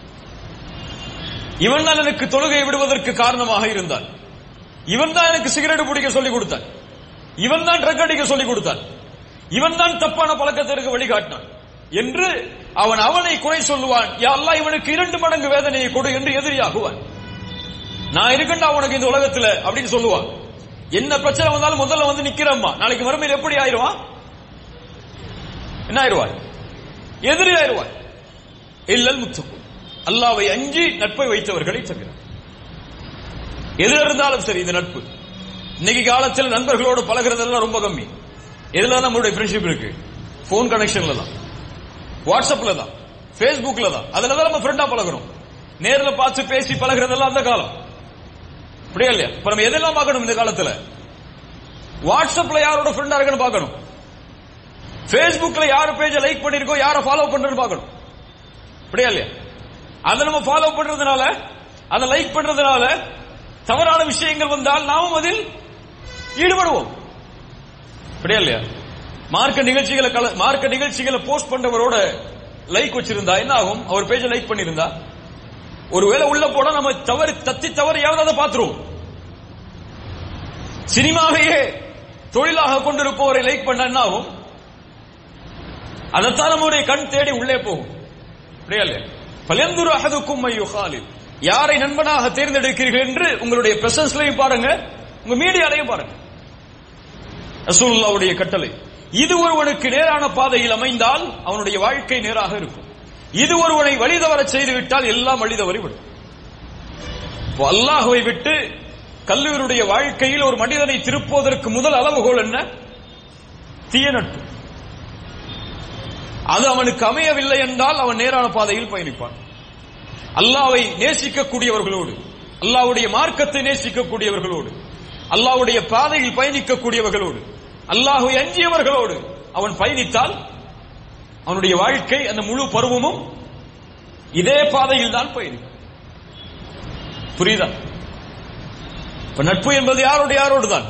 இவன் தான் எனக்கு தொழுகையை விடுவதற்கு காரணமாக இருந்தான், இவன் தான் எனக்கு சிகரெட் பிடிக்க சொல்லிக் கொடுத்தான், இவன் தான் ட்ரக் அடிக்க சொல்லிக் கொடுத்தான், இவன் தான் தப்பான பழக்கத்திற்கு வழிகாட்டினான் என்று அவன் அவனை குறை சொல்லுவான். யா அல்லாஹ், இவனுக்கு இரண்டு மடங்கு வேதனையை கொடு என்று எதிரியாகுவான். நான் இருக்கேன்டா உனக்கு இந்த உலகத்துல அப்படின்னு சொல்லுவான். என்ன பிரச்சனை வந்தாலும் முதல்ல வந்து நிக்கிறம்மா, நாளைக்கு மறுமையில் எப்படி ஆயிடுவான்? என்ன ஆயிடுவான்? எதிரி ஆயிடுவான். இல்லல் முத்தகு, அல்லாஹ்வை அஞ்சி நட்பை வைத்தவர்களை தவிர. எது இருந்தாலும் சரி, இந்த நட்பு இன்னைக்கு காலத்தில் நண்பர்களோடு பழகிறதெல்லாம் ரொம்ப கம்மி. எதுல நம்மளுடைய ஃப்ரெண்ட்ஷிப் இருக்கு? போன் கனெக்ஷன்ல தான், வாட்ஸ்அப்ல தான், பேஸ்புக்ல தான். அதுல தான் நம்ம ஃப்ரெண்டா பழகிறோம். நேர்ல பார்த்து பேசி பழகிறதெல்லாம் அந்த காலம். அப்படியே இல்லையா? இப்ப நம்ம எதெல்லாம் பார்க்கணும் இந்த காலத்துல? வாட்ஸ்அப்ல யாரோட ஃப்ரெண்டா இருக்குன்னு பார்க்கணும், பேஸ்புக்ல யார் பேஜை லைக் பண்ணிருக்கோம், யாரை ஃபாலோ பண்றேன்னு பார்க்கணும். அப்படியே இல்லையா? அதை நம்ம ஃபாலோ பண்றதுனால, அதை லைக் பண்றதுனால தவறான விஷயங்கள் வந்தால் நாமும் அதில் ஈடுபடுவோம். அப்படியே இல்லையா? மார்க்க நிகழ்ச்சிகளை மார்க்க நிகழ்ச்சிகளை போஸ்ட் பண்றவரோட லைக் வச்சிருந்தா என்ன ஆகும்? அவர் பேஜை லைக் பண்ணிருந்தா ஒருவேளை உள்ள போனா நம்ம தவறு தத்தி தவறு யாராவது பார்த்துருவோம். சினிமாவையே தொழிலாக கொண்டிருப்பவரை லைக் பண்ண என்ன ஆகும்? அதைத்தான் நம்முடைய கண் தேடி உள்ளே போகும். அப்படியே இல்லையா? பலந்துரு அஹதுக்கும் மையுகாலில், யாரை நண்பனாக தேர்ந்தெடுக்கிறீர்கள் என்று உங்களுடைய பிரசன்ஸ்லையும் பாருங்க, உங்க மீடியாலையும் பாருங்க. ரசூலுல்லாஹ்வுடைய கட்டளை, இது ஒருவனுக்கு நேரான பாதையில் அமைந்தால் அவனுடைய வாழ்க்கை நேராக இருக்கும். இது ஒருவனை வழிதவர செய்துவிட்டால் எல்லாம் வழிதவறிவிடும். அல்லாஹ்வை விட்டு கல்லூரியுடைய வாழ்க்கையில் ஒரு மனிதனை திருப்புவதற்கு முதல் அளவுகோல் என்ன? தீய நட்பு. அது அவனுக்கு அமையவில்லை என்றால் அவன் நேரான பாதையில் பயணிப்பான். அல்லாஹ்வை நேசிக்கக்கூடியவர்களோடு, அல்லாஹ்வுடைய மார்க்கத்தை நேசிக்கக்கூடியவர்களோடு, அல்லாஹ்வுடைய பாதையில் பயணிக்கக்கூடியவர்களோடு, அல்லாஹ்வை அஞ்சியவர்களோடு அவன் பயணித்தால் அவனுடைய வாழ்க்கை அந்த முழு பருவமும் இதே பாதையில் தான் பயணிக்கும். புரியுதா? இப்ப நட்பு என்பது யாரோடு யாரோடு தான்?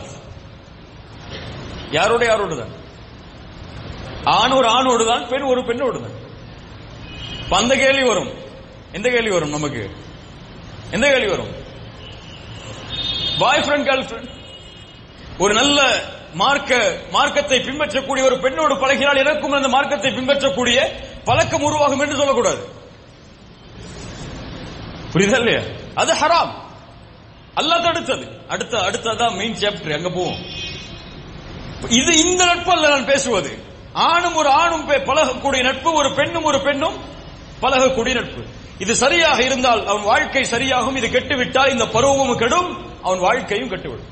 யாரோடு யாரோடு தான்? ஆண் ஒரு ஆணோடு தான், பெண் ஒரு பெண்ணோடு தான். அந்த கேள்வி வரும். எந்த கேள்வி வரும் நமக்கு? எந்த கேள்வி வரும்? பாய் ஃப்ரெண்ட் கேர்ள் ஃப்ரெண்ட். ஒரு நல்ல மார்க்க மார்க்கத்தை பின்பற்றக்கூடிய ஒரு பெண்ணோடு பழகினால் எனக்கும் அந்த மார்க்கத்தை பின்பற்றக்கூடிய பழக்கம் உருவாகும் என்று சொல்லக்கூடாது. புரியுதா இல்லையா? அது ஹராம், அல்லாஹ் தடுத்தது. அடுத்த அடுத்ததான் மெயின் சாப்டர், அங்க போவோம். இது இந்த நட்பு அல்ல நான் பேசுவது. ஆணும் ஒரு ஆணும் பழகக்கூடிய நட்பு, ஒரு பெண்ணும் ஒரு பெண்ணும் பழகக்கூடிய நட்பு. இது சரியாக இருந்தால் அவன் வாழ்க்கை சரியாகும். இது கெட்டுவிட்டால் இந்த பருவமும் கெடும், அவன் வாழ்க்கையும் கெட்டுவிடும்.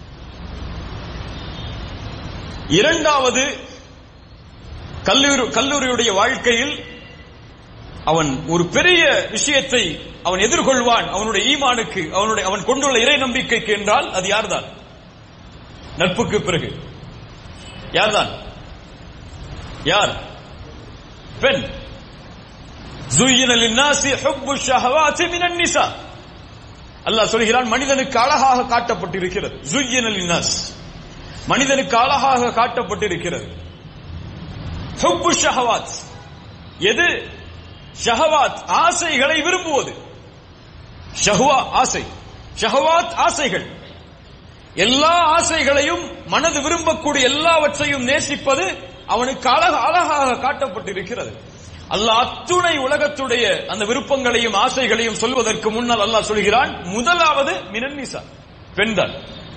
இரண்டாவது, கல்லூரி கல்லூரியுடைய வாழ்க்கையில் அவன் ஒரு பெரிய விஷயத்தை அவன் எதிர்கொள்வான். அவனுடைய ஈமானுக்கு, அவனுடைய அவன் கொண்டுள்ள இறை நம்பிக்கைக்கு என்றால் அது யார்தான்? நட்புக்கு பிறகு யார்தான்? யார்? பெண். زُيِّنَ لِلنَّاسِ حُبُّ الشَّهَوَاتِ مِنَ النِّسَاءِ. அல்லாஹ் சொல்கிறான், மனிதனுக்கு அழகாக காட்டப்பட்டிருக்கிறது. زُيِّنَ لِلنَّاسِ, மனிதனுக்கு அழகாக காட்டப்பட்டிருக்கிறது. حُبُّ الشَّهَوَاتِ, எது? ஷஹவாத், ஆசைகளை விரும்புவது. ஷஹ்வா ஆசை, ஷஹவாத் ஆசைகள். எல்லா ஆசைகளையும், மனது விரும்பக்கூடிய எல்லாவற்றையும் நேசிப்பது அவனுக்கு அழக அழகாக காட்டப்பட்டிருக்கிறது. அல்லாஹ் அத்துணை உலகத்துடைய அந்த விருப்பங்களையும் ஆசைகளையும் சொல்வதற்கு முன்னால் அல்லாஹ் சொல்கிறான், முதலாவது மினன் நிசா, பெண்தான்.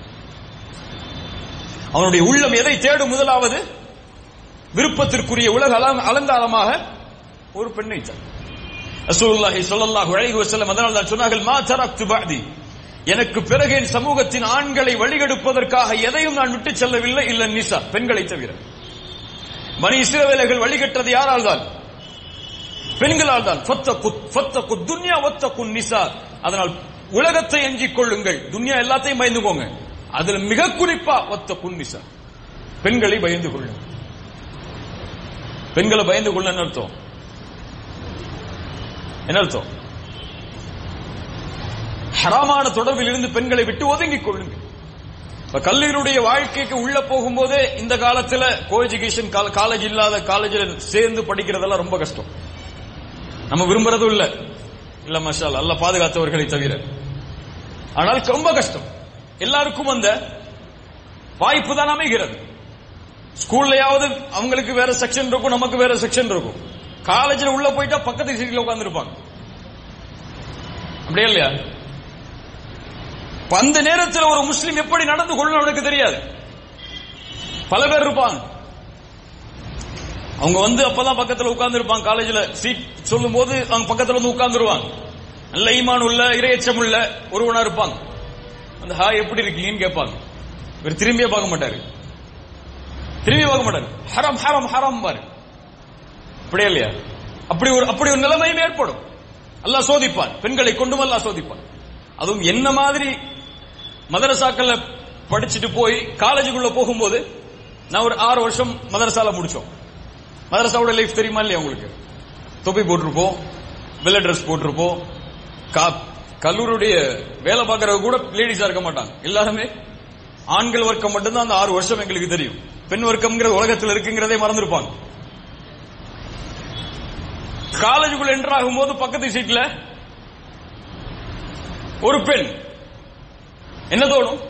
அவனுடைய உள்ளம் எதை தேடும்? முதலாவது விருப்பத்திற்குரிய உலக அலங்காரமாக ஒரு பெண்ணை தான். ரசூலுல்லாஹி ஸல்லல்லாஹு அலைஹி வஸல்லம் அதனால் தான் சொன்னார்கள், மா தரக்து பஅதி, எனக்கு பிறகு என் சமூகத்தின் ஆண்களை வழிகெடுப்பதற்காக எதையும் நான் விட்டு செல்லவில்லை, இல்ல நிசா, பெண்களை தவிர. பனி இஸ்ரவேலர்கள் வழிகெட்டது யாரால் தான்? பெண்களால் தான். ஃபத்தகு துன்யா வத்தகு நிசா, அதனால் உலகத்தை எஞ்சிக் கொள்ளுங்கள், துன்யா எல்லாத்தையும் பயந்து போங்க, அதுல மிக குறிப்பா வத்தகு நிசா, பெண்களை பயந்து கொள்ளுங்கள். பெண்களை பயந்து கொள்ள என்ன அர்த்தம்? என்ன அர்த்தம்? ஹராமான தொடர்பில் இருந்து பெண்களை விட்டு ஒதுங்கிக் கொள்ளுங்கள். கல்லூரியுடைய வாழ்க்கைக்கு உள்ள போகும்போதே இந்த காலத்துல கோ எஜுகேஷன் காலேஜ் இல்லாத காலேஜில் சேர்ந்து படிக்கிறதெல்லாம் ரொம்ப கஷ்டம். நம்ம விரும்புறதும் இல்ல, இல்ல மாஷா அல்லாஹ், அல்லாஹ் பாதுகாத்தவர்களை தவிர. ஆனால் ரொம்ப கஷ்டம். எல்லாருக்கும் அந்த வாய்ப்பு தான் அமைகிறது. ஸ்கூல்லையாவது அவங்களுக்கு வேற செக்ஷன் இருக்கும், நமக்கு வேற செக்ஷன் இருக்கும். காலேஜில் உள்ள போயிட்டா பக்கத்து சீட்ல உட்கார்ந்து இருப்பாங்க, அப்படியே இல்லையா? அந்த நேரத்தில் ஒரு முஸ்லிம் எப்படி நடந்து கொள்ளணும் அவனுக்கு தெரியாது. பல பேர் இருப்பாங்க, அவங்க வந்து அப்பதான் பக்கத்தில் உட்கார்ந்து இருப்பாங்க. காலேஜில் சீட் சொல்லும் போது அவங்க பக்கத்தில் வந்து உட்கார்ந்துருவாங்க. நல்ல ஈமான் உள்ள, இறையச்சம் உள்ள ஒருவனா இருப்பாங்க. அந்த ஹாய் எப்படி இருக்கீங்கன்னு கேட்பாங்க. இவர் திரும்பியே பார்க்க மாட்டாரு, திரும்பி பார்க்க மாட்டாரு. ஹரம் ஹரம் ஹரம் பாரு, அப்படியே இல்லையா? அப்படி ஒரு அப்படி ஒரு நிலைமையும் ஏற்படும். அல்லாஹ் சோதிப்பான், பெண்களை கொண்டும் அல்லாஹ் சோதிப்பான். அதுவும் என்ன மாதிரி மதரசாக்கள்ல படிச்சுட்டு போய் காலேஜுக்குள்ள போகும்போது, நான் ஒரு ஆறு வருஷம் மதரசால முடிச்சோம். மதரசாவோட லைஃப் தெரியுமா இல்லையா உங்களுக்கு? தொப்பி போட்டிருப்போம், வெள்ளை ட்ரெஸ் போட்டிருப்போம். கல்லூரியுடைய வேலை பார்க்கறவங்க கூட லேடிஸா இருக்க மாட்டாங்க, எல்லாருமே ஆண்கள் வர்க்கம் மட்டும்தான். அந்த ஆறு வருஷம் எங்களுக்கு தெரியும். பெண் வர்க்கம்ங்கிற உலகத்தில் இருக்குங்கிறதே மறந்துருப்பாங்க. காலேஜுக்குள்ள என்டர் ஆகும் போது பக்கத்து சீட்ல ஒரு பெண், என்ன தோணும்?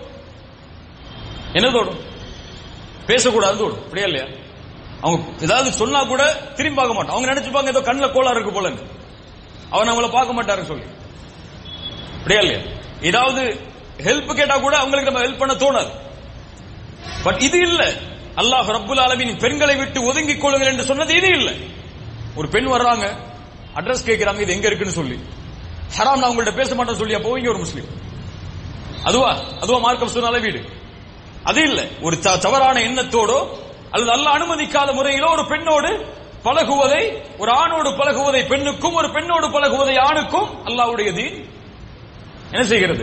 என்ன தோணும்? பேசக்கூடாது தோணும், அப்படியே இல்லையா? அவங்க ஏதாவது சொன்னா கூட திரும்பி பார்க்க மாட்டோம். அவங்க நினைச்சுப்பாங்க ஏதோ கண்ணில் கோளாறு இருக்கு போல, அவன் நம்மளை பார்க்க மாட்டாரு சொல்லி, அப்படியே இல்லையா? ஏதாவது ஹெல்ப் கேட்டா கூட அவங்களுக்கு நம்ம ஹெல்ப் பண்ண தோணாது. பட் இது இல்ல. அல்லாஹ் ரப்புல் ஆலமீன் பெண்களை விட்டு ஒதுங்கிக் கொள்ளுங்கள் என்று சொன்னது இது இல்ல. ஒரு பெண் வர்றாங்க, அட்ரஸ் கேட்கிறாங்க, இது எங்க இருக்குன்னு சொல்லி, ஹராம் நான் உங்கள்ட்ட பேச மாட்டேன்னு சொல்லி போவீங்க ஒரு முஸ்லீம். அதுவா அதுவா மார்க்கம் சொன்னால வீடு? அது இல்ல. ஒரு தவறான எண்ணத்தோடோ அல்லது அல்லாஹ் அனுமதிக்காத முறையிலோ ஒரு பெண்ணோடு பழகுவதை, ஒரு ஆணோடு பழகுவதை பெண்ணுக்கும், ஒரு பெண்ணோடு பழகுவதை ஆணுக்கும் அல்லாஹ்வுடைய தீன் என்ன செய்கிறது?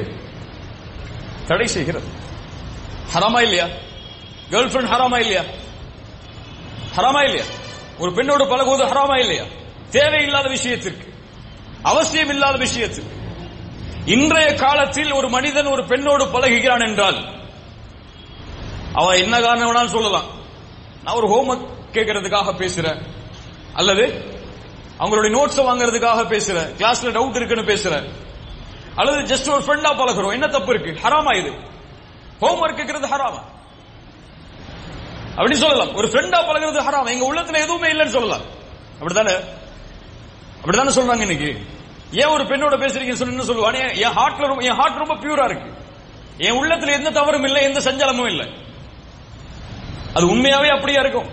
தடை செய்கிறது. ஹராமா இல்லையா? கேர்ள் ஃபிரெண்ட் ஹராமா இல்லையா? ஹராமா இல்லையா? ஒரு பெண்ணோடு பழகுவது ஹராமா இல்லையா? தேவையில்லாத விஷயத்திற்கு, அவசியம் இல்லாத விஷயத்திற்கு. இன்றைய காலத்தில் ஒரு மனிதன் ஒரு பெண்ணோடு பழகுகிறான் என்றால் அவன் என்ன காரணம் வேணாலும் சொல்லலாம். நான் ஒரு ஹோம்வொர்க் கேட்கறதுக்காக பேசுறேன், அல்லது அவங்களுடைய நோட்ஸ் வாங்குறதுக்காக பேசுறேன், கிளாஸ்ல டவுட் இருக்குன்னு பேசுறேன், அல்லது ஜஸ்ட் ஒரு ஃப்ரெண்டா பழகிறோம். என்ன தப்பு இருக்கு? ஹராமா இது? ஹோம்வொர்க் கேட்கறது ஹராமா அப்படின்னு சொல்லலாம். ஒரு ஃப்ரெண்டா பழகிறது ஹராமா, எங்க உள்ளத்துல எதுவுமே இல்லைன்னு சொல்லலாம். அப்படித்தானே? அப்படித்தானே சொல்றாங்க இன்னைக்கு. ஏன் ஒரு பெண்ணோட பேசுறீங்கன்னு சொல்லி சொல்லுவானே, என் ஹார்ட்ல என் ஹார்ட் ரொம்ப பியூரா இருக்கு, என் உள்ளத்துல எந்த தவறும் இல்லை, எந்த சஞ்சலமும் இல்லை. அது உண்மையாவே அப்படியா இருக்கும்?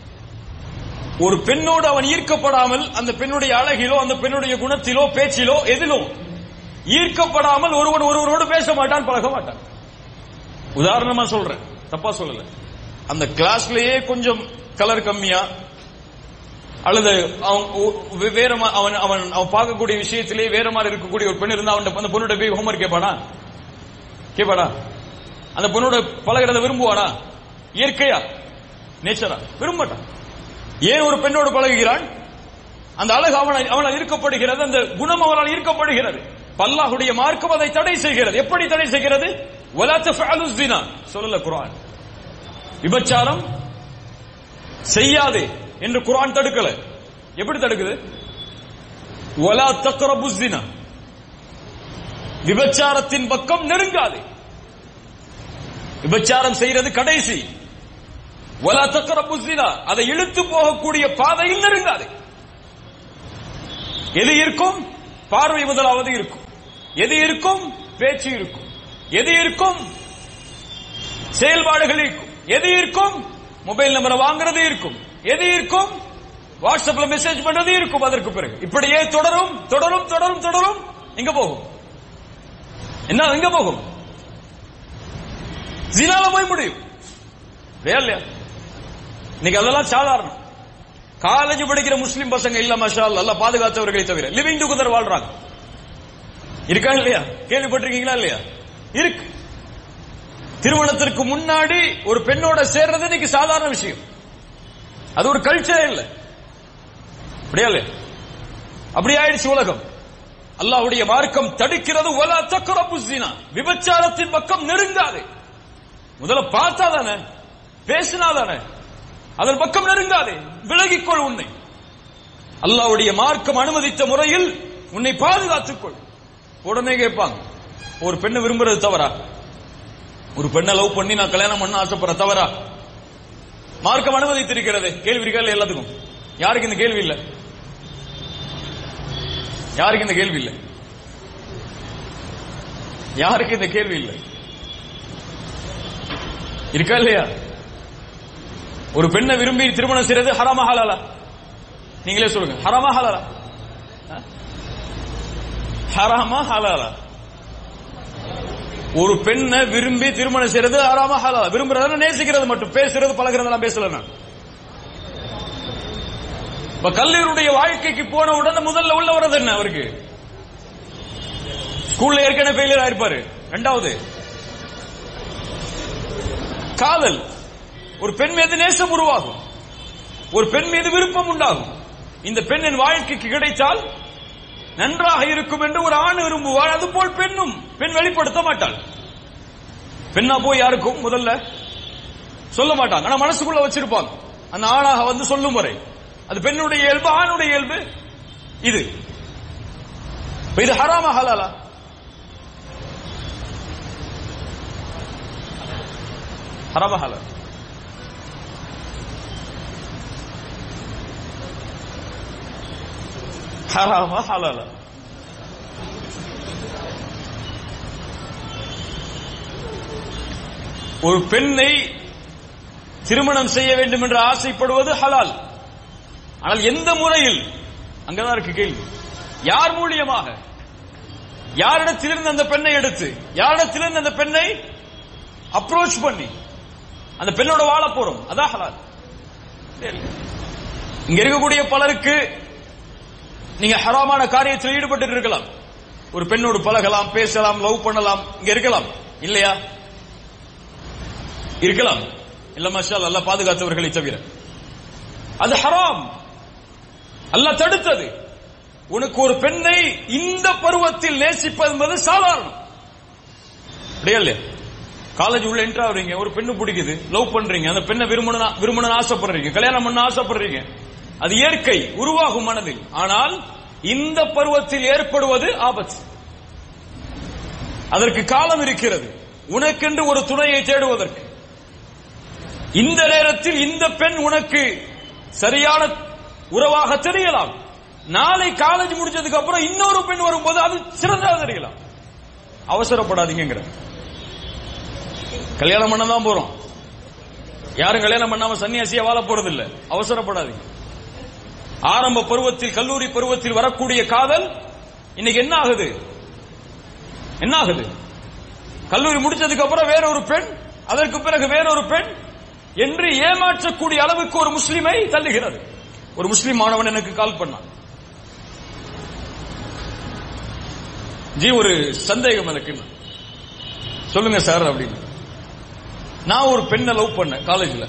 ஒரு பெண்ணோடு அவன் ஈர்க்கப்படாமல், அந்த பெண்ணுடைய அழகிலோ, அந்த பெண்ணுடைய குணத்திலோ, பேச்சிலோ, எதிலோ ஈர்க்கப்படாமல் ஒருவன் ஒருவரோடு பேச மாட்டான், பழக மாட்டான். உதாரணமா சொல்றேன், தப்பா சொல்லல. அந்த கிளாஸ்லயே கொஞ்சம் கலர் கம்மியா, அல்லது அவன் வேற அவன் அவன் அவன் பார்க்கக்கூடிய விஷயத்திலே வேற மாதிரி இருக்கக்கூடிய ஒரு பெண் இருந்தா அவன் அந்த பொண்ணோட போய் ஹோம்வொர்க் கேட்பானா? கேட்பாடா? அந்த பொண்ணோட பழகிறத விரும்புவானா? இயற்கையா, நேச்சரா? விரும்ப மாட்டான். ஏன் ஒரு பெண்ணோடு பழகுகிறான்? அந்த அழகு அவனால் அவனால் ஈர்க்கப்படுகிறது, அந்த குணம் அவனால் ஈர்க்கப்படுகிறது. அல்லாஹ்வுடைய மார்க்கம் அதை தடை செய்கிறது. எப்படி தடை செய்கிறது? வலா தஃஅலு ஸினா சொல்லல குர்ஆன். விபச்சாரம் செய்யாதே என்று குர்ஆன் தடுக்கல. எப்படி தடுக்குது? வலா தக்ரபு ஸினா, விபச்சாரத்தின் பக்கம் நெருங்காதே. விபச்சாரம் செய்யறது கடைசி. வலா தக்ரபு ஸினா, அதை இழுத்து போகக்கூடிய பாதையில் நெருங்காதே. எது இருக்கும்? பார்வை முதலாவது இருக்கும். எது இருக்கும்? பேச்சு இருக்கும். எது இருக்கும்? செயல்பாடுகள் இருக்கும். எது இருக்கும்? மொபைல் நம்பரை வாங்குறது இருக்கும். எது இருக்கும்? வாட்ஸ்அப்ல மெசேஜ் பண்றது இருக்கும். அதற்கு பிறகு இப்படியே தொடரும் தொடரும் தொடரும் தொடரும். எங்க போகும்? என்ன எங்க போகும்? ஜினால போய் முடியும். இல்லையா? இன்னைக்கு அதெல்லாம் சாதாரணம். காலேஜ் படிக்கிற முஸ்லிம் பசங்க இல்ல மாஷா அல்லாஹ், அல்லாஹ் பாதுகாத்தவர்களை தவிர லிவிங் டுகெதர் வாழ்றாங்க. இருக்கா இல்லையா? கேள்விப்பட்டிருக்கீங்களா இல்லையா? இருக்கு. திருமணத்திற்கு முன்னாடி ஒரு பெண்ணோட சேர்றது இன்னைக்கு சாதாரண விஷயம். அது ஒரு கல்ச்சரே இல்ல. அப்படியா இல்லையா? அப்படி ஆயிடுச்சு உலகம். அல்லாஹ்வுடைய மார்க்கம் தடுக்கிறது. வலா தக்ரபு ஸினா, விபச்சாரத்தின் பக்கம் நெருங்காதே. முதல்ல பார்த்தா தானே, பேசினா தானே, அதன் பக்கம் நெருங்காதே, விலகிக்கொள். உன்னை அல்லாஹ்வுடைய மார்க்கம் அனுமதித்த முறையில் உன்னை பாதுகாத்துக் கொள். உடனே கேட்பாங்க, ஒரு பெண்ணை விரும்புறது தவறா? ஒரு பெண்ணை லவ் பண்ணி நான் கல்யாணம் பண்ண ஆசைப்படுற தவறா? மார்க்கம் அனுமதித்திருக்கிறது. கேள்வி இருக்கா இல்ல? எல்லாத்துக்கும். யாருக்கு இந்த கேள்வி இல்ல? யாருக்கு இந்த கேள்வி இல்ல? யாருக்கு இந்த கேள்வி இல்ல? இருக்கா இல்லையா? ஒரு பெண்ணை விரும்பி திருமணம் செய்யறது ஹராமா ஹலாலா? நீங்களே சொல்லுங்க. ஹராமா ஹலாலா? ஹராமா ஹலாலா? ஒரு பெண்ணை விரும்பி திருமணம் செய்யறது ஹராமா ஹலாலா? விரும்புறத நேசிக்கிறது மட்டும், பேசுறது பழகிறதெல்லாம் பேசல. நான் இப்ப கல்லூரியுடைய வாழ்க்கைக்கு போன உடனே முதல்ல உள்ள வர்றது என்ன? அவருக்கு ஸ்கூல்ல ஏற்கனவே ஃபெயிலியர் ஆயிருப்பாரு. ரெண்டாவது காதல். ஒரு பெண் மீது நேசம் உருவாகும், ஒரு பெண் மீது விருப்பம் உண்டாகும். இந்த பெண்ணின் வாழ்க்கைக்கு கிடைத்தால் நன்றாக இருக்கும் என்று ஒரு ஆண் விரும்புவார். அதுபோல் பெண்ணும். பெண் வெளிப்படுத்த மாட்டாள். பெண்ணா போய் யாருக்கும் முதல்ல சொல்ல மாட்டாங்க, ஆனா மனசுக்குள்ள வச்சிருப்பாங்க. அந்த ஆணாக வந்து சொல்லும் வரை அது பெண்ணுடைய இயல்பு, ஆணுடைய இயல்பு. இது இது ஹராமா ஹலாலா? ஹராமா ஹலாலா? ஹராமா ஹலாலா? ஒரு பெண்ணை திருமணம் செய்ய வேண்டும் என்று ஆசைப்படுவது ஹலால். ஆனால் எந்த முறையில்? அங்கதான் இருக்கு கேள்வி. யார் மூலியமாக? யாரிடத்திலிருந்து அந்த பெண்ணை எடுத்து, யாரிடத்திலிருந்து அந்த பெண்ணை அப்ரோச் பண்ணி அந்த பெண்ணோட வாழ போறோம்? அதான் ஹலால். இங்க இருக்கக்கூடிய பலருக்கு நீங்க ஹராமான காரியத்தில் ஈடுபட்டு இருக்கலாம். ஒரு பெண்ணோடு பழகலாம், பேசலாம், லவ் பண்ணலாம், இங்க இருக்கலாம் இல்லையா? இருக்கலாம். இல்ல மாஷா அல்லாஹ், அல்லாஹ் பாதுகாத்தவர்களை தவிர. அது ஹராம். அல்லாஹ் தடுத்தது. உனக்கு ஒரு பெண்ணை இந்த பருவத்தில் நேசிப்பது என்பது சாதாரணம். அப்படியே இல்லையா? காலேஜ் உள்ள என்ட்ரு ஆகுறீங்க, ஒரு பெண்ணு பிடிக்குது, லவ் பண்றீங்க, அந்த பெண்ணை விரும்பணும் விரும்பணும் ஆசைப்படுறீங்க, கல்யாணம் பண்ண ஆசைப்படுறீங்க. அது இயற்கை, உருவாகும் மனதில். ஆனால் இந்த பருவத்தில் ஏற்படுவது ஆபத்து. அதற்கு காலம் இருக்கிறது, உனக்கென்று ஒரு துணையை தேடுவதற்கு. இந்த நேரத்தில் இந்த பெண் உனக்கு சரியான உறவாக தெரியலாம். நாளை காலேஜ் முடிச்சதுக்கு அப்புறம் இன்னொரு பெண் வரும்போது அது சிறந்ததாக தெரியலாம். அவசரப்படாதீங்க. கல்யாணம் பண்ண தான் போறோம். யாரும் கல்யாணம் பண்ணாம சன்னியாசியா வாழ போறது இல்ல. அவசரப்படாதீங்க. ஆரம்ப பருவத்தில், கல்லூரி பருவத்தில் வரக்கூடிய காதல் இன்னைக்கு என்ன ஆகுது? என்ன ஆகுது? கல்லூரி முடிச்சதுக்கு அப்புறம் வேறொரு பெண், அதற்கு பிறகு வேறொரு பெண் என்று ஏமாற்றக்கூடிய அளவுக்கு ஒரு முஸ்லிமை தள்ளுகிறது. ஒரு முஸ்லிம் மாணவன் எனக்கு கால் பண்ணான். ஜி ஒரு சந்தேகம் எனக்கு. சொல்லுங்க சார் அப்படின்னு. நான் ஒரு பெண்ணை லவ் பண்ணேன் காலேஜ்ல.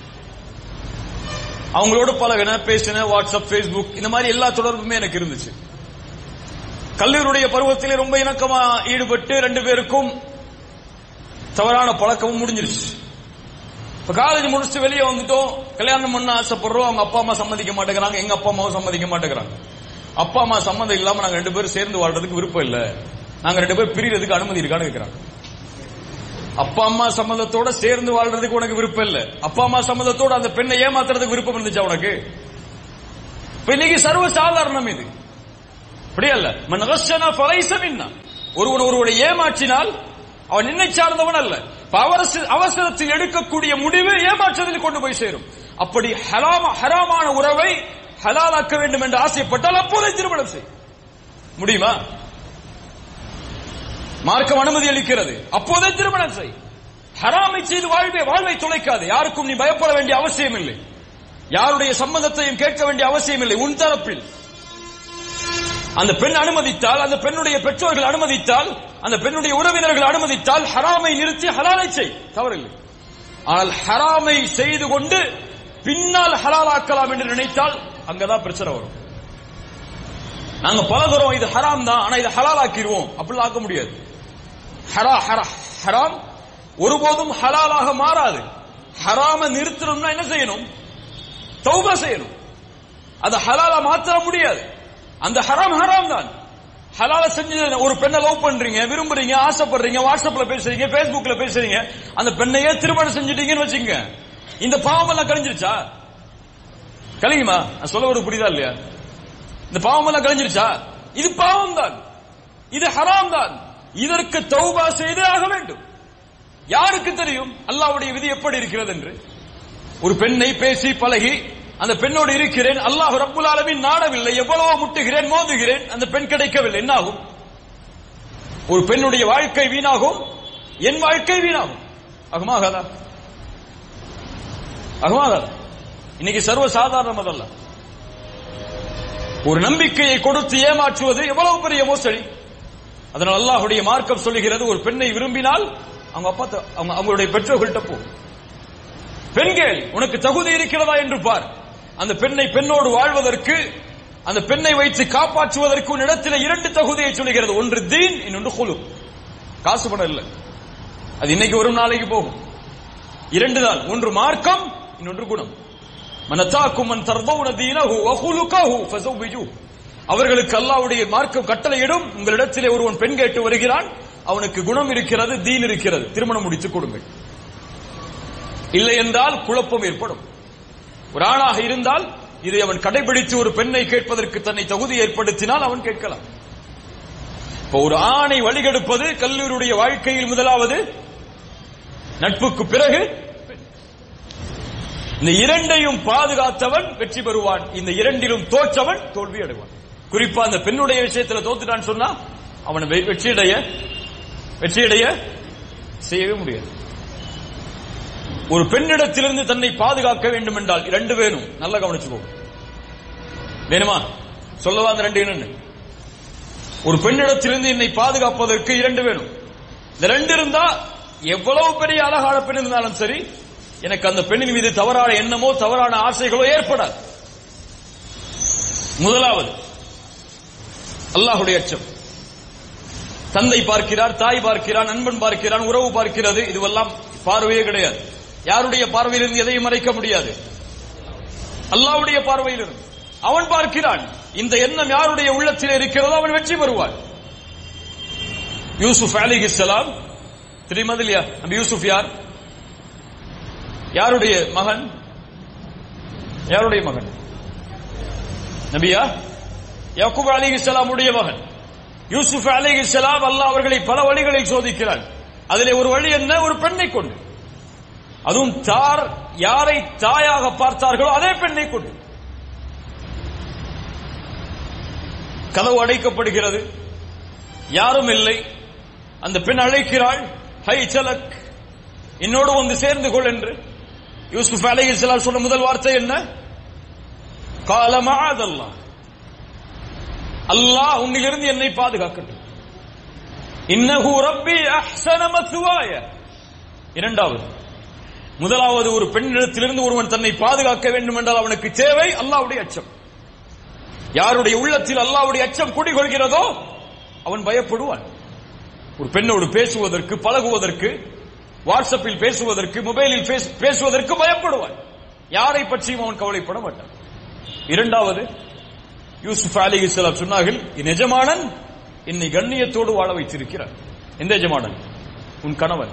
அவங்களோட பழகின, பேசின, வாட்ஸ்அப், பேஸ்புக் இந்த மாதிரி எல்லா தொடர்புமே எனக்கு இருந்துச்சு. கல்லூரியுடைய பருவத்திலே ரொம்ப இணக்கமா ஈடுபட்டு ரெண்டு பேருக்கும் தவறான பழக்கமும் முடிஞ்சிருச்சு. இப்ப காலேஜ் முடிச்சுட்டு வெளியே வந்துட்டோம், கல்யாணம் பண்ண ஆசைப்படுறோம். அவங்க அப்பா அம்மா சம்மதிக்க மாட்டேங்கிறாங்க, எங்க அப்பா அம்மாவும் சம்மதிக்க மாட்டேங்கிறாங்க. அப்பா அம்மா சம்மந்தம் இல்லாம நாங்க ரெண்டு பேரும் சேர்ந்து வாழ்றதுக்கு விருப்பம் இல்ல, நாங்க ரெண்டு பேரும் பிரியறதுக்கு அனுமதி இருக்கான்னு கேட்கிறாங்க. அப்பா அம்மா சம்மதத்தோட சேர்ந்து வாழ்றதுக்கு உனக்கு விருப்பம் இல்ல, அப்பா அம்மா சம்மதத்தோட அந்த பெண்ணை ஏமாத்துறதுக்கு விருப்பம் இருந்துச்சா உனக்கு? இப்ப இன்னைக்கு சர்வ சாதாரணம் இது. அப்படி அல்ல. மன் கஷனா ஃபலைஸ மின்னா. ஒருவன் ஒருவரை ஏமாற்றினால் அவன் என்னை சார்ந்தவன் அல்ல. அவசரத்தில் எடுக்கக்கூடிய முடிவு ஏமாற்றத்தில் கொண்டு போய் சேரும். அப்படி ஹராமான உறவை ஹலாலாக்க வேண்டும் என்று ஆசைப்பட்டால் அப்போதே திருமணம் செய். முடியுமா? மார்க்கம் அனுமதி அளிக்கிறது. அப்போதே திருமணம் செய். ஹராமை செய்து வாழ்வை வாழ்வை தொலைக்காது. யாருக்கும் நீ பயப்பட வேண்டிய அவசியம் இல்லை. யாருடைய சம்மதத்தையும் கேட்க வேண்டிய அவசியம் இல்லை. உன் தரப்பில் அந்த பெண் அனுமதித்தால், அந்த பெண்ணுடைய பெற்றோர்கள் அனுமதித்தால், அந்த பெண்ணுடைய உறவினர்கள் அனுமதித்தால் ஹராமை நிறுத்தி ஹலாலை செய், தவறில்லை. ஆனால் ஹராமை செய்து கொண்டு பின்னால் ஹலாலாக்கலாம் என்று நினைத்தால் அங்கதான் பிரச்சனை வரும். நாங்க பலதரம் இது ஹராம் தான், ஆனா இதை ஹலாலாக்கிடுவோம், அப்படி ஆக்க முடியாது. ஹரா ஹரா ஹராம் ஒருபோதும் ஹலாலாக மாறாது. ஹராம நிறுத்தணும்னா என்ன செய்யணும்? தௌபா செய்யணும். அது ஹலாலா மாற்ற முடியாது. அந்த ஹராம் ஹராம் தான். ஹலால செஞ்சு ஒரு பெண்ணை லவ் பண்றீங்க, விரும்புறீங்க, ஆசைப்படுறீங்க, வாட்ஸ்அப்ல பேசுறீங்க, பேஸ்புக்ல பேசுறீங்க, அந்த பெண்ணையே திருமணம் செஞ்சுட்டீங்கன்னு வச்சுங்க, இந்த பாவம் எல்லாம் கழிஞ்சிருச்சா? கழியுமா? நான் சொல்ல ஒரு புரியுதா இல்லையா? இந்த பாவம் எல்லாம் கழிஞ்சிருச்சா? இது பாவம் தான், இது ஹராம் தான். இதற்கு தௌபா செய்து ஆக வேண்டும். யாருக்கு தெரியும் அல்லாஹ்வுடைய விதி எப்படி இருக்கிறது என்று? ஒரு பெண்ணை பேசி பழகி அந்த பெண்ணோடு இருக்கிறேன், அல்லாஹ் ரப்புல் ஆலமீன் நாடவில்லை, எவ்வளவோ முட்டுகிறேன், மோதுகிறேன், அந்த பெண் கிடைக்கவில்லை, என்ன ஆகும்? ஒரு பெண்ணுடைய வாழ்க்கை வீணாகும், என் வாழ்க்கை வீணாகும். ஆகுமாகாதா? ஆகுமாகாதா? இன்னைக்கு சர்வ சாதாரணம் அதல்ல. ஒரு நம்பிக்கையை கொடுத்து ஏமாற்றுவது எவ்வளவு பெரிய மோசடி. அதனால் அல்லாஹ்வுடைய மார்க்கம் சொல்லுகிறது, ஒரு பெண்ணை விரும்பினால் அவங்க அப்பா அவங்க அவங்களுடைய பெற்றோர்கள்ட்ட போ, பெண்கள் உனக்கு தகுதி இருக்கிறதா என்று பார். அந்த பெண்ணை பெண்ணோடு வாழ்வதற்கு, அந்த பெண்ணை வைத்து காப்பாற்றுவதற்கு உன் இடத்தில் இரண்டு தகுதியை சொல்லுகிறது. ஒன்று தீன், இன்னொன்று குலு. காசு பணம் இல்லை, அது இன்னைக்கு ஒரு நாளைக்கு போகும். இரண்டு தான், ஒன்று மார்க்கம், இன்னொன்று குணம். மனதாக்கும் மன் தர்தவுன தீனஹு வ குலுகஹு ஃபஸவ்விஜூ. அவர்களுக்கு அல்லாஹ்வுடைய மார்க்கம் கட்டளையிடும், உங்களிடத்திலே ஒருவன் பெண் கேட்டு வருகிறான், அவனுக்கு குணம் இருக்கிறது, தீன் இருக்கிறது, திருமணம் முடித்துக் கொடுங்கள். இல்லை என்றால் குழப்பம் ஏற்படும். ஒரு ஆணாக இருந்தால் இதை அவன் கடைபிடித்து ஒரு பெண்ணை கேட்பதற்கு தன்னை தகுதி ஏற்படுத்தினால் அவன் கேட்கலாம். இப்போ ஒரு ஆணை வழிகெடுப்பது கல்லூரியுடைய வாழ்க்கையில் முதலாவது, நட்புக்கு பிறகு இந்த இரண்டையும் பாதுகாத்தவன் வெற்றி பெறுவான். இந்த இரண்டிலும் தோற்றவன் தோல்வி அடைவான். குறிப்பா அந்த பெண்ணுடைய விஷயத்தில் தோத்துட்டான்னு சொன்னா அவனை வெற்றியடைய வெற்றியடைய செய்யவே முடியாது. ஒரு பெண்ணிடத்திலிருந்து தன்னை பாதுகாக்க வேண்டும் என்றால் இரண்டு வேணும். நல்லா கவனிச்சுக்கோ. வேணுமா? சொல்லவா அந்த ரெண்டு என்னன்னு? ஒரு பெண்ணிடத்திலிருந்து என்னை பாதுகாப்பதற்கு இரண்டு வேணும். இந்த ரெண்டு இருந்தா எவ்வளவு பெரிய அழகான பெண் இருந்தாலும் சரி, எனக்கு அந்த பெண்ணின் மீது தவறான எண்ணமோ தவறான ஆசைகளோ ஏற்படாது. முதலாவது அல்லாஹ்வுடைய அச்சம். தந்தை பார்க்கிறார், தாய் பார்க்கிறான், நண்பன் பார்க்கிறான், உறவு பார்க்கிறது, இதுவெல்லாம் பார்வையே கிடையாது. யாருடைய பார்வையிலிருந்து எதையும் மறைக்க முடியாது. அல்லாஹ்வுடைய பார்வையிலிருந்து அவன் பார்க்கிறான். இந்த எண்ணம் யாருடைய உள்ளத்தில் இருக்கிறதோ அவன் வெற்றி பெறுவான். யூசுப் அலைஹிஸ்ஸலாம் தெரியுமா இல்லையா? நபி யூசுப் யார்? யாருடைய மகன்? யாருடைய மகன்? நபியா? யாக்கூப் அலைஹிஸ்ஸலாம் உடைய மகன். யூசுப் அலைஹிஸ்ஸலாம் அல்லாஹ் அவர்களை பல வழிகளில் சோதிக்கிறான். அதிலே ஒரு வழி என்ன? ஒரு பெண்ணை கொண்டு. அதுவும் தார் யாரை தாயாக பார்த்தார்களோ அதே பெண்ணை கொண்டு. கதவு அடைக்கப்படுகிறது, யாரும் இல்லை. அந்த பெண் அழைக்கிறாள், ஹை சலக், என்னோடு வந்து சேர்ந்து கொள் என்று. யூசுப் அலைஹிஸ்ஸலாம் சொன்ன முதல் வார்த்தை என்ன? கால மஅதல்லாஹ், அல்லாஹ் உன்னிலிருந்து என்னை பாதுகாக்கட்டும். இன்னஹு ரப்பி அஹ்ஸன மத்வாய. இரண்டாவது, முதலாவது ஒரு பெண்ணிடத்திலிருந்து ஒருவன் தன்னை பாதுகாக்க வேண்டும் என்றால் அவனுக்கு தேவை அல்லாஹ்வுடைய அச்சம். யாருடைய உள்ளத்தில் அல்லாஹ்வுடைய அச்சம் குடிகொள்கிறதோ அவன் பயப்படுவான். ஒரு பெண்ணோடு பேசுவதற்கு, பழகுவதற்கு, வாட்ஸ்அப்பில் பேசுவதற்கு, மொபைலில் பேசுவதற்கு பயப்படுவான். யாரை பற்றியும் அவன் கவலைப்பட மாட்டான். இரண்டாவது, யூசுப் அலைஹிஸ்ஸலாம் சொன்னார்கள், என் எஜமானன் என்னை கண்ணியத்தோடு வாழ வைத்திருக்கிறார். எந்த எஜமானன்? உன் கணவன்.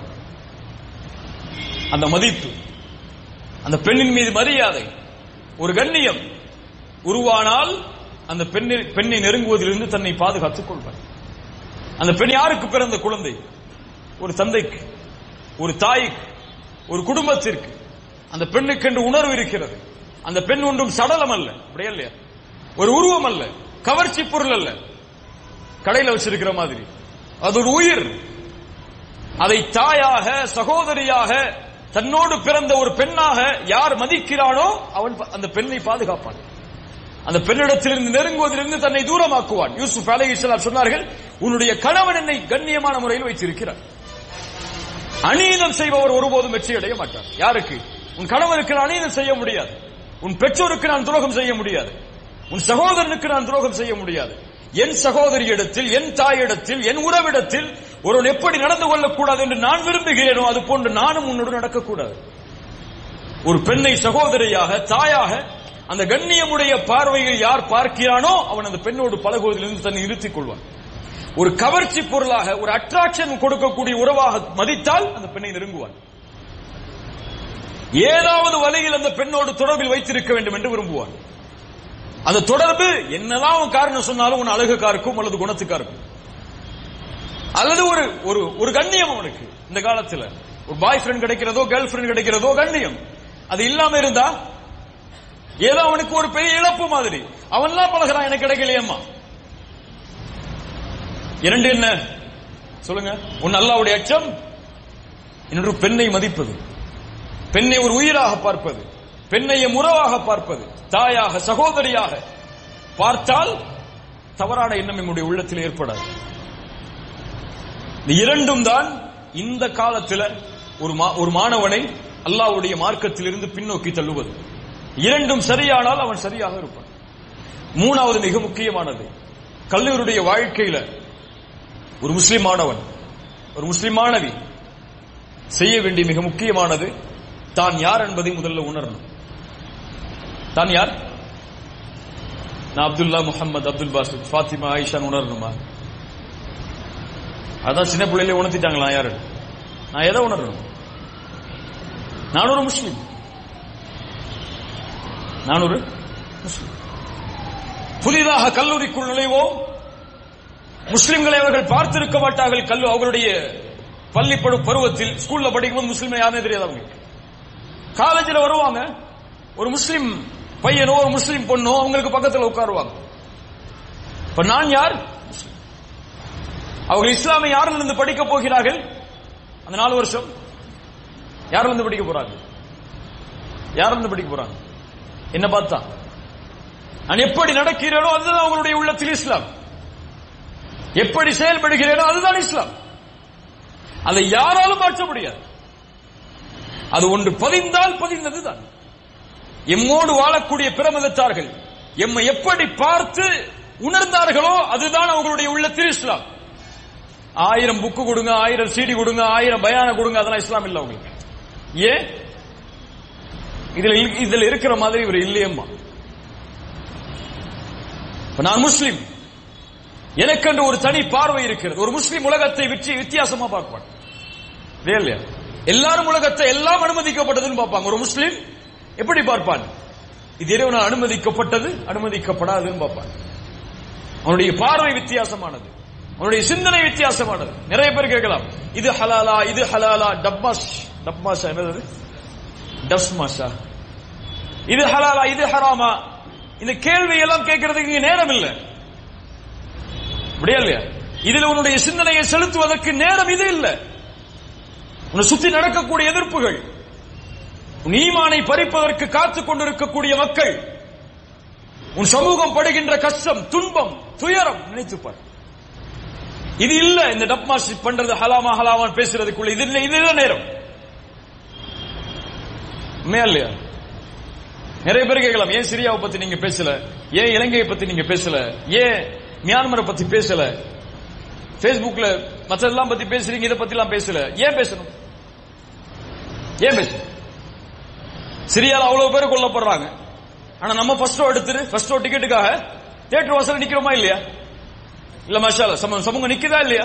அந்த மதிப்பு, அந்த பெண்ணின் மீது மரியாதை, ஒரு கண்ணியம் உருவானால் அந்த பெண்ணை பெண்ணை நெருங்குவதிலிருந்து தன்னை பாதுகாத்துக் கொள்வார். அந்த பெண் யாருக்கு பிறந்த குழந்தை? ஒரு தந்தைக்கு, ஒரு தாய்க்கு, ஒரு குடும்பத்திற்கு. அந்த பெண்ணுக்கு என்று உணர்வு இருக்கிறது. அந்த பெண் ஒன்றும் சடலம் அல்ல, அப்படியே இல்லையா, ஒரு உருவம் அல்ல, கவர்ச்சி பொருள் அல்ல, கடையில் வச்சிருக்கிற மாதிரி. அது ஒரு உயிர். அதை தாயாக, சகோதரியாக, தன்னோடு பிறந்த ஒரு பெண்ணாக யார் மதிக்கிறானோ அவன் அந்த பெண்ணை பாதுகாப்பான். அந்த பெண்ணிடத்திலிருந்து நெருங்குவதிலிருந்து தன்னை தூரமாக்குவான். யூசுப் அலைஹிஸ்ஸலாம் சொன்னார்கள், உன்னுடைய கணவன் என்னை கண்ணியமான முறையில் வைத்திருக்கிறார். அநீதம் செய்பவர் ஒருபோதும் வெற்றி அடைய மாட்டார். யாருக்கு? உன் கணவனுக்கு நான் அநீதம் செய்ய முடியாது, உன் பெற்றோருக்கு நான் துரோகம் செய்ய முடியாது, உன் சகோதரனுக்கு நான் துரோகம் செய்ய முடியாது. என் சகோதரியிடத்தில், என் தாயிடத்தில், என் உறவிடத்தில் ஒருவன் எப்படி நடந்து கொள்ளக்கூடாது என்று நான் விரும்புகிறேனோ அது போன்று நானும் உன்னோடு நடக்கக்கூடாது. ஒரு பெண்ணை சகோதரியாக, தாயாக அந்த கண்ணியமுடைய பார்வையில் யார் பார்க்கிறானோ அவன் அந்த பெண்ணோடு பழகுவதிலிருந்து தன்னை நிறுத்திக் கொள்வான். ஒரு கவர்ச்சி பொருளாக, ஒரு அட்ராக்ஷன் கொடுக்கக்கூடிய உறவாக மதித்தால் அந்த பெண்ணை நெருங்குவான். ஏதாவது வழியில் அந்த பெண்ணோடு தொடர்பில் வைத்திருக்க வேண்டும் என்று விரும்புவான். அந்த தொடர்பு என்னதான் அவன் காரணம் சொன்னாலும் உன் அழகுக்கா இருக்கும் அல்லது குணத்துக்கா இருக்கும், அல்லது ஒரு ஒரு கண்ணியம் அவனுக்கு. இந்த காலத்தில் ஒரு பாய் ஃப்ரெண்ட் கிடைக்கிறதோ, கேர்ள் ஃப்ரெண்ட் கிடைக்கிறதோ கண்ணியம். அது இல்லாம இருந்தா ஏதோ அவனுக்கு ஒரு பெரிய இழப்பு மாதிரி. அவன்லாம் பழகிறான், எனக்கு கிடைக்கலையம்மா. இரண்டு என்ன சொல்லுங்க? ஒன்னு அல்லாஹ்வுடைய அச்சம், இன்னொரு பெண்ணை மதிப்பது, பெண்ணை ஒரு உயிராக பார்ப்பது, பெண்ணை உறவாக பார்ப்பது, தாயாக, சகோதரியாக பார்த்தால் தவறான எண்ணம் நம்முடைய உள்ளத்தில் ஏற்படாது. இந்த இரண்டும் தான் இந்த காலத்தில் ஒரு ஒரு மாணவனை அல்லாஹ்வுடைய மார்க்கத்தில் இருந்து பின்னோக்கி தள்ளுவது. இரண்டும் சரியானால் அவன் சரியாக இருப்பான். மூணாவது மிக முக்கியமானது, கல்லூரியுடைய வாழ்க்கையில ஒரு முஸ்லிம் மாணவன், ஒரு முஸ்லிம் மாணவி செய்ய வேண்டிய மிக முக்கியமானது, தான் யார் என்பதை முதல்ல உணரணும். தான் யார்? நான் அப்துல்லா, முஹம்மது, அப்துல் பாசித், ஃபாத்திமா, ஆயிஷான் உணரணுமா? அதான் சின்ன பிள்ளையில உணர்த்திட்டாங்களா யாரு? நான் எதை உணரணும்? நான் ஒரு முஸ்லிம், நான் ஒரு முஸ்லிம். புதிதாக கல்லூரிக்குள் நுழைவோம், முஸ்லிம்களை அவர்கள் பார்த்திருக்க மாட்டார்கள். கல்லு அவர்களுடைய பள்ளி பருவத்தில், ஸ்கூல்ல படிக்கும்போது முஸ்லிம் யாருன்னே தெரியாது அவங்களுக்கு. காலேஜில் வருவாங்க, ஒரு முஸ்லிம் பையனோ ஒரு முஸ்லிம் பொண்ணோ அவங்களுக்கு பக்கத்தில் உட்காருவாங்க. இப்ப நான் யார்? அவர்கள் இஸ்லாமை யாரிலிருந்து படிக்க போகிறார்கள்? அந்த நாலு வருஷம் யாரிலிருந்து படிக்க போறாங்க? யாரிலிருந்து படிக்க போறாங்க? என்ன பார்த்தா? நான் எப்படி நடக்கிறேனோ அதுதான் அவங்களுடைய உள்ளத்தில் இஸ்லாம். எப்படி செயல்படுகிறேனோ அதுதான் இஸ்லாம். அதை யாராலும் மாற்ற முடியாது. அது ஒன்று பதிந்தால் பதிந்ததுதான். எம்மோடு வாழக்கூடிய பிற மதத்தார்கள் எம்மை எப்படி பார்த்து உணர்ந்தார்களோ அதுதான் அவங்களுடைய உள்ளத்தில் இஸ்லாம். ஆயிரம் புக்கு கொடுங்க, ஆயிரம் சீடி கொடுங்க, ஆயிரம் பயான கொடுங்க, அதெல்லாம் இஸ்லாம் இல்ல அவங்களுக்கு. ஏன்? இதுல இதுல இருக்கிற மாதிரி இவர் இல்லையம்மா. நான் முஸ்லிம், எனக்கென்று ஒரு தனி பார்வை இருக்கிறது. ஒரு முஸ்லிம் உலகத்தை விற்றி வித்தியாசமா பார்ப்பான். இல்லையா? எல்லாரும் உலகத்தை எல்லாம் அனுமதிக்கப்பட்டதுன்னு பார்ப்பாங்க. ஒரு முஸ்லிம் எப்படி பார்ப்பான்? இது இறைவனால் அனுமதிக்கப்பட்டது, அனுமதிக்கப்படாதுன்னு பார்ப்பான். அவனுடைய பார்வை வித்தியாசமானது, அவனுடைய சிந்தனை வித்தியாசமானது. நிறைய பேர் கேட்கலாம், இது ஹலாலா, இது ஹலாலா, டப்மாஷ் டப்மாஷா என்னது? டஸ்மாஷா. இது ஹலாலா, இது ஹராமா? இந்த கேள்வி எல்லாம் கேட்கறதுக்கு இங்க நேரம் இல்லை. அப்படியா இல்லையா? இதுல உன்னுடைய சிந்தனையை செலுத்துவதற்கு நேரம் இது இல்லை. உன்னை சுத்தி நடக்கக்கூடிய எதிர்ப்புகள், உன் ஈமானை பறிப்பதற்கு காத்துக் கொண்டிருக்கக்கூடிய மக்கள், உன் சமூகம் படுகின்ற கஷ்டம், துன்பம், துயரம் நினைத்துப்பார். இது இல்ல இந்த டப்மாஷ் பண்றது, ஹலாமா ஹலாமான் பேசுறதுக்குள்ள இது இல்லை. இது இல்ல நேரம். உண்மையா இல்லையா? நிறைய பேர் கேட்கலாம், ஏன் சிரியாவை பத்தி நீங்க பேசல, ஏன் இலங்கையை பத்தி நீங்க பேசல, ஏன் மியான்மரை பத்தி பேசல, பேஸ்புக்ல மற்றதெல்லாம் பத்தி பேசுறீங்க, இதை பத்தி எல்லாம் பேசல, ஏன் பேசணும்? ஏன் பேசணும்? சிரியால அவ்வளவு பேர் கொல்லப்படுறாங்க, ஆனா நம்ம ஃபர்ஸ்ட் ஷோ எடுத்துட்டு ஃபர்ஸ்ட் ஷோ டிக்கெட்டுக்காக தியேட்டர் வாசல் நிக்கிறோமா இல்லையா? இல்ல மாஷாஅல்லாஹ் சமூகம் நிக்குதா இல்லையா?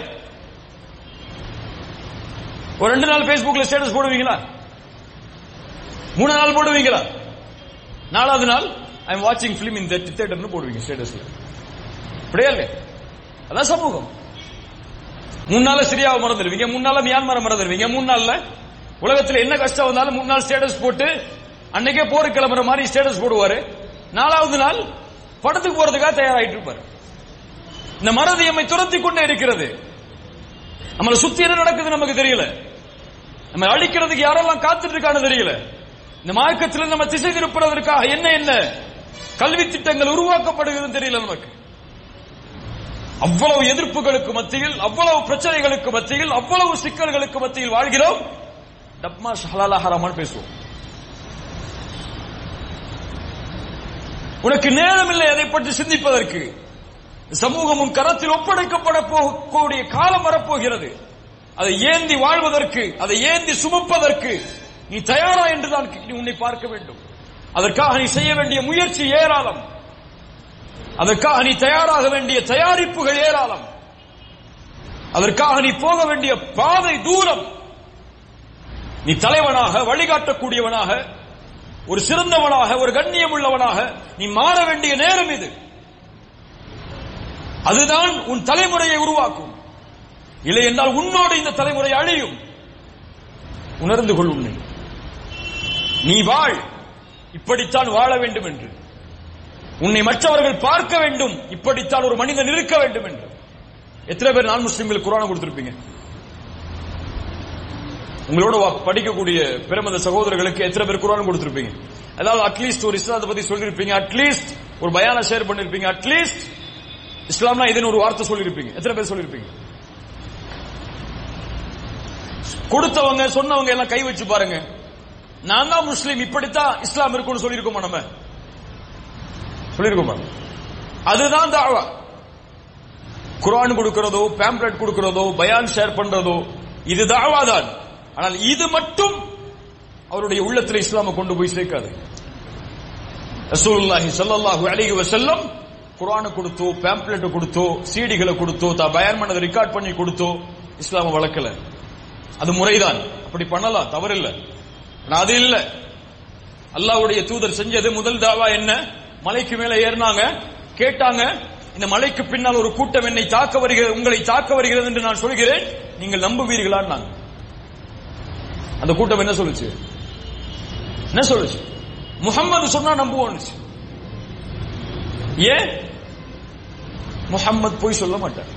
ஒரு ரெண்டு நாள் பேஸ்புக்ல ஸ்டேட்டஸ் போடுவீங்களா? மூணு நாள் போடுவீங்களா? நாலாவது நாள் ஐ எம் வாட்சிங் ஃபிலிம் இன் தட் தியேட்டர்னு போடுவீங்க ஸ்டேட்டஸ்ல. அப்படியே இல்ல, அதான் சமூகம். முன்னால சிரியாவை மறந்துடுவீங்க, முன்னால மியான்மரை மறந்துடுவீங்க, முன்னால உலகத்தில் என்ன கஷ்டம் வந்தாலும் முன்னாள் ஸ்டேட்டஸ் போட்டு அன்னைக்கே போர் கிளம்புற மாதிரி ஸ்டேட்டஸ் போடுவாரு. நாலாவது நாள் படத்துக்கு போறதுக்காக தயாராயிட்டு இருப்பாரு. இந்த மறதி நம்மை துரத்தி கொண்டே இருக்கிறது. நம்மளை சுத்தி என்ன நடக்குது நமக்கு தெரியல. நம்ம அழிக்கிறதுக்கு யாரெல்லாம் காத்துட்டு இருக்கான்னு தெரியல. இந்த மார்க்கத்தில் நம்ம திசை திருப்புறதற்காக என்ன என்ன கல்வி திட்டங்கள் உருவாக்கப்படுகிறது தெரியல நமக்கு. அவ்வளவு எதிர்ப்புகளுக்கு மத்தியில், அவ்வளவு பிரச்சனைகளுக்கு மத்தியில், அவ்வளவு சிக்கல்களுக்கு மத்தியில் வாழ்கிறோம். டப்மாஷ் ஹலாலா ஹராமான்னு பேசுவோம். உனக்கு நேரம் இல்லை அதை பற்றி சிந்திப்பதற்கு. சமூகமும் கரத்தில் ஒப்படைக்கப்பட போகக்கூடிய காலம் வரப்போகிறது. அதை ஏந்தி வாழ்வதற்கு, அதை ஏந்தி சுமப்பதற்கு நீ தயாரா என்றுதான் உன்னை பார்க்க வேண்டும். அதற்காக நீ செய்ய வேண்டிய முயற்சி ஏராளம். அதற்காக நீ தயாராக வேண்டிய தயாரிப்புகள் ஏராளம். அதற்காக நீ போக வேண்டிய பாதை தூரம். நீ தலைவனாக, வழிகாட்டக்கூடியவனாக, ஒரு சிறந்தவனாக, ஒரு கண்ணியம் உள்ளவனாக நீ மாற வேண்டிய நேரம் இது. அதுதான் உன் தலைமுறையை உருவாக்கும். இல்லை என்றால் உன்னோடு இந்த தலைமுறை அழியும். உணர்ந்து கொள் உன்னை. நீ வாழ், இப்படித்தான் வாழ வேண்டும் என்று. உன்னை மற்றவர்கள் பார்க்க வேண்டும், இப்படித்தான் ஒரு மனிதன் இருக்க வேண்டும் என்று. எத்தனை பேர் நான் முஸ்லிம்கள் குர்ஆனை கொடுத்திருப்பீங்க? உங்களோட படிக்கக்கூடிய பிறமத சகோதரர்களுக்கு எத்தனை பேர் குர்ஆன் கொடுத்திருப்பீங்க? அதாவது அட்லீஸ்ட் ஒரு இஸ்லாத்தை பத்தி சொல்லிருப்பீங்க, அட்லீஸ்ட் ஒரு பயானை ஷேர் பண்ணிருப்பீங்க, அட்லீஸ்ட் இஸ்லாம்னா இதுன்னு ஒரு வார்த்தை சொல்லிருப்பீங்க. எத்தனை பேர் சொல்லிருப்பீங்க? கொடுத்தவங்க சொன்னவங்க எல்லாம் கை வச்சு பாருங்க. நான் தான் முஸ்லீம், இப்படித்தான் இஸ்லாம் இருக்கும்னு சொல்லியிருக்கோமா? நம்ம சொல்லியிருக்கோமா? அதுதான் தாவா. குர்ஆன் கொடுக்கிறதோ, பேம்ப்ளெட் கொடுக்கிறதோ, பயான் ஷேர் பண்றதோ இது தாவா தான். ஆனால் இது மட்டும் அவருடைய உள்ளத்தில் இஸ்லாமை கொண்டு போய் சேர்க்காது. ரசூலுல்லாஹி ஸல்லல்லாஹு அலைஹி வஸல்லம் குர்ஆனை கொடுத்தோ, பேம்ப்ளெட் கொடுத்தோ, சீடிகளை கொடுத்தோ, தா பயான் பண்ணதை ரெக்கார்ட் பண்ணி கொடுத்தோ இஸ்லாமை வளர்க்கல. அது முறைதான், அப்படி பண்ணலாம், தவறில்லை. அது இல்ல. அல்லாஹ்வுடைய தூதர் செஞ்சது முதல் தாவா என்ன? மலைக்கு மேல ஏறினாங்க, கேட்டாங்க, இந்த மலைக்கு பின்னால் ஒரு கூட்டம் என்னை தாக்க வருகிறது, உங்களை தாக்க வருகிறது என்று நான் சொல்கிறேன், நீங்கள் நம்புவீர்களா? அந்த கூட்டம் என்ன சொல்லுச்சு? என்ன சொல்லுச்சு? முஹம்மது சொன்னா நம்புவோம். ஏன்? முஹம்மது போய் சொல்ல மாட்டார்.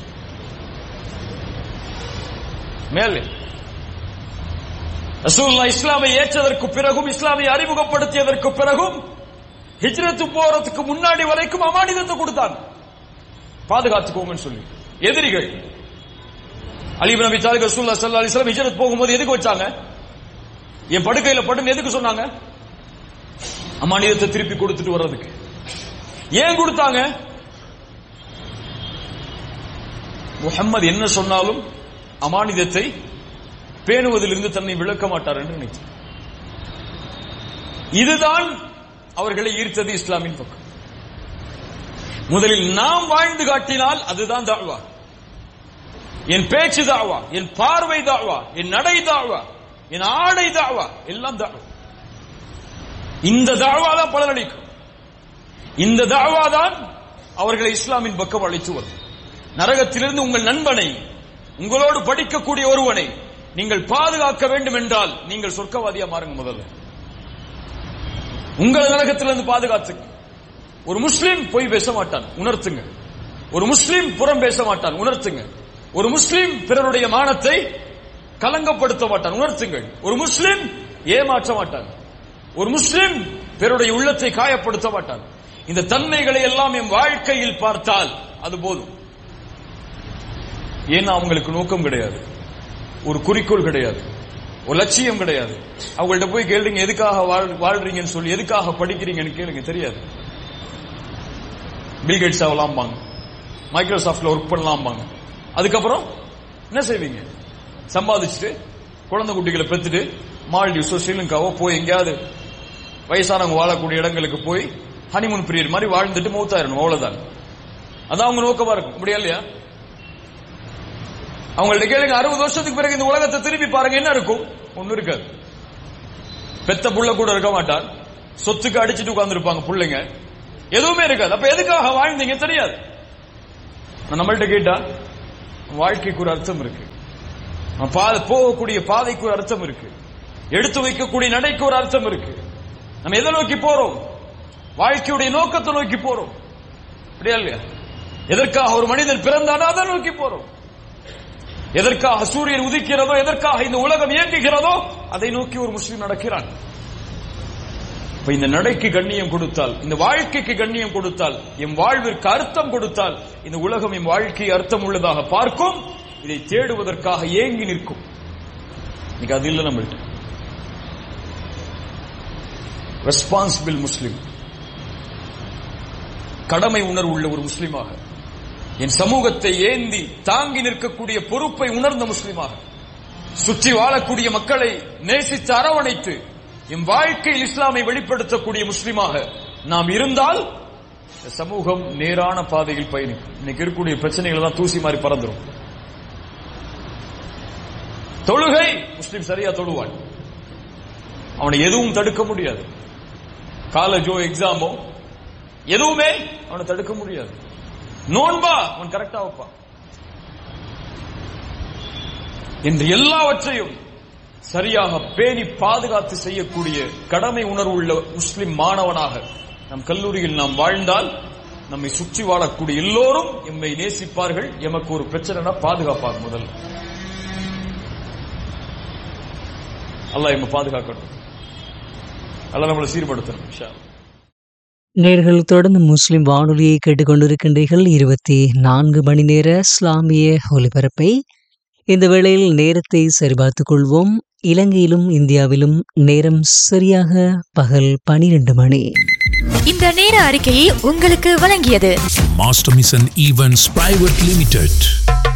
மேலே ரசூலுல்லாஹ் இஸ்லாமை ஏற்றதற்கு பிறகும், இஸ்லாமை அறிமுகப்படுத்தியதற்கு பிறகும், ஹிஜ்ரத்து போறதுக்கு முன்னாடி வரைக்கும் அமானிதத்தை கொடுத்தாங்க, பாதுகாத்துக்கோங்கன்னு சொல்லி. எதிரிகள் அலி இப்னு அபீ தாலிப் ரசூலுல்லாஹ் ஸல்லல்லாஹு அலைஹி வஸல்லம் ஹிஜ்ரத் போகும்போது எதுக்கு வச்சாங்க? என் படுக்கையில படுன்னு எதுக்கு சொன்னாங்க? அமானிதத்தை திருப்பி கொடுத்துட்டு வர்றதுக்கு. ஏன் கொடுத்தாங்க? முஹம்மது என்ன சொன்னாலும் அமானிதத்தை பேணுவதிலிருந்து தன்னை விளக்க மாட்டார் என்று நினைத்தார். இதுதான் அவர்களை ஈர்த்தது இஸ்லாமின் பக்கம். முதலில் நாம் வாழ்ந்து காட்டினால் அதுதான் தாவா. என் பேச்சு தாவா, என் பார்வை தாவா, என் நடை தாவா, என் ஆடை தாவா, எல்லாம் தாவா. இந்த தாவா தான் பலனளிக்கும். இந்த தாவா தான் அவர்களை இஸ்லாமின் பக்கம் அழைத்து வரும். நரகத்திலிருந்து உங்கள் நண்பனை, உங்களோடு படிக்கக்கூடிய ஒருவனை நீங்கள் பாதுகாக்க வேண்டும் என்றால் நீங்கள் சொர்க்கவாதியா மாறுங்க. முதல்ல உங்கள் நரகத்திலிருந்து பாதுகாத்து. ஒரு முஸ்லீம் பொய் பேச மாட்டான், உணர்த்துங்க. ஒரு முஸ்லீம் புறம் பேச மாட்டான், உணர்த்துங்க. ஒரு முஸ்லீம் பிறருடைய மானத்தை கலங்கப்படுத்த மாட்டான், உணர்த்துங்கள். ஒரு முஸ்லீம் ஏமாற்ற மாட்டான். ஒரு முஸ்லீம் பிறருடைய உள்ளத்தை காயப்படுத்த மாட்டான். இந்த தன்மைகளை எல்லாம் என் வாழ்க்கையில் பார்த்தால் அது போதும். ஏன்னா அவங்களுக்கு நோக்கம் கிடையாது, ஒரு குறிக்கோள் கிடையாது, ஒரு லட்சியம் கிடையாது. அவங்கள்ட்ட போய் கேளுங்க, எதுக்காக வாழ்றீங்கன்னு சொல்லி, எதுக்காக படிக்கிறீங்கன்னு கேளுங்க, தெரியாது. Bill Gates ஆகலாம்பாங்க, மைக்ரோசாஃப்ட்ல work பண்ணலாம்பாங்க. அதுக்கப்புறம் என்ன செய்வீங்க? சம்பாதிச்சுட்டு குழந்தை குட்டிகளை பெற்றுட்டு மால்டிவ்ஸோ ஸ்ரீலங்காவோ போய் எங்கேயாவது வயசானவங்க வாழக்கூடிய இடங்களுக்கு போய் ஹனிமூன் பீரியட் மாதிரி வாழ்ந்துட்டு மௌத்தாயிரணும், அவ்வளவுதான். அதான் அவங்க நோக்கமா இருக்கும். அப்படியா இல்லையா? அவங்கள்ட்ட கேளுங்க, அறுபது வருஷத்துக்கு பிறகு இந்த உலகத்தை திரும்பி பாருங்க, என்ன இருக்கும்? ஒண்ணு இருக்காது. பெத்த புள்ள கூட இருக்க மாட்டான், சொத்துக்கு அடிச்சுட்டு உட்கார்ந்து இருப்பாங்க பிள்ளைங்க. எதுவுமே இருக்காது. அப்ப எதுக்காக வாழ்ந்தீங்க தெரியாது. நம்மள்ட்ட கேட்டா வாழ்க்கைக்கு ஒரு அர்த்தம் இருக்கு, போகக்கூடிய பாதைக்கு ஒரு அர்த்தம் இருக்கு, எடுத்து வைக்கக்கூடிய நடைக்கு ஒரு அர்த்தம் இருக்கு. நம்ம எதை நோக்கி போறோம்? வாழ்க்கையுடைய நோக்கத்தை நோக்கி போறோம், அப்படியா இல்லையா? எதற்காக ஒரு மனிதன் பிறந்தானோ அதை நோக்கி போறோம். எதற்காக சூரியன் உதிக்கிறதோ, எதற்காக இந்த உலகம் இயங்குகிறதோ அதை நோக்கி ஒரு முஸ்லிம் நடக்கிறான். இப்ப இந்த நடைக்கு கண்ணியம் கொடுத்தால், இந்த வாழ்க்கைக்கு கண்ணியம் கொடுத்தால், என் வாழ்விற்கு அர்த்தம் கொடுத்தால், இந்த உலகம் என் வாழ்க்கையை அர்த்தம் உள்ளதாக பார்க்கும், இதை தேடுவதற்காக ஏங்கி நிற்கும். இன்னைக்கு அது இல்லை நம்மள்ட்ட. ரெஸ்பான்சிபிள் முஸ்லிம், கடமை உணர்வு உள்ள ஒரு முஸ்லிமாக, என் சமூகத்தை ஏந்தி தாங்கி நிற்கக்கூடிய பொறுப்பை உணர்ந்த முஸ்லிமாக, சுற்றி வாழக்கூடிய மக்களை நேசித்து அரவணைத்து என் வாழ்க்கையில் இஸ்லாமை வெளிப்படுத்தக்கூடிய முஸ்லிமாக நாம் இருந்தால் சமூகம் நேரான பாதையில் பயணிக்கும். இன்னைக்கு இருக்கக்கூடிய பிரச்சனைகள் தான் தூசி மாறி பறந்துரும். தொழுகை, முஸ்லிம் சரியா தொழுவான், அவனை எதுவும் தடுக்க முடியாது. காலேஜோ எக்ஸாமோ எதுவுமே அவனை தடுக்க முடியாது. நோன்பா அவன் கரெக்டா வைப்பான் என்று எல்லாவற்றையும் சரியாக பேணி பாதுகாத்து செய்யக்கூடிய கடமை உணர்வு உள்ள முஸ்லிம் மாணவனாக நம் கல்லூரியில் நாம் வாழ்ந்தால் நம்மை சுற்றி வாழக்கூடிய எல்லோரும் எம்மை நேசிப்பார்கள். எமக்கு ஒரு பிரச்சனைனா பாதுகாப்பாக முதல்ல அல்லாஹ் எம்மை பாதுகாக்கணும், அல்லாஹ் நம்மளை சீர்படுத்தணும். இன்ஷா அல்லாஹ். நேர்கள் தொடர்ந்து முஸ்லிம் வானொலியை கேட்டுக்கொண்டிருக்கின்றீர்கள். இருபத்தி நான்கு மணி நேர இஸ்லாமிய ஒலிபரப்பை. இந்த வேளையில் நேரத்தை சரிபார்த்துக் கொள்வோம். இலங்கையிலும் இந்தியாவிலும் நேரம் சரியாக பகல் பனிரெண்டு மணி. இந்த நேர அறிக்கையை உங்களுக்கு வழங்கியது master mission events private limited.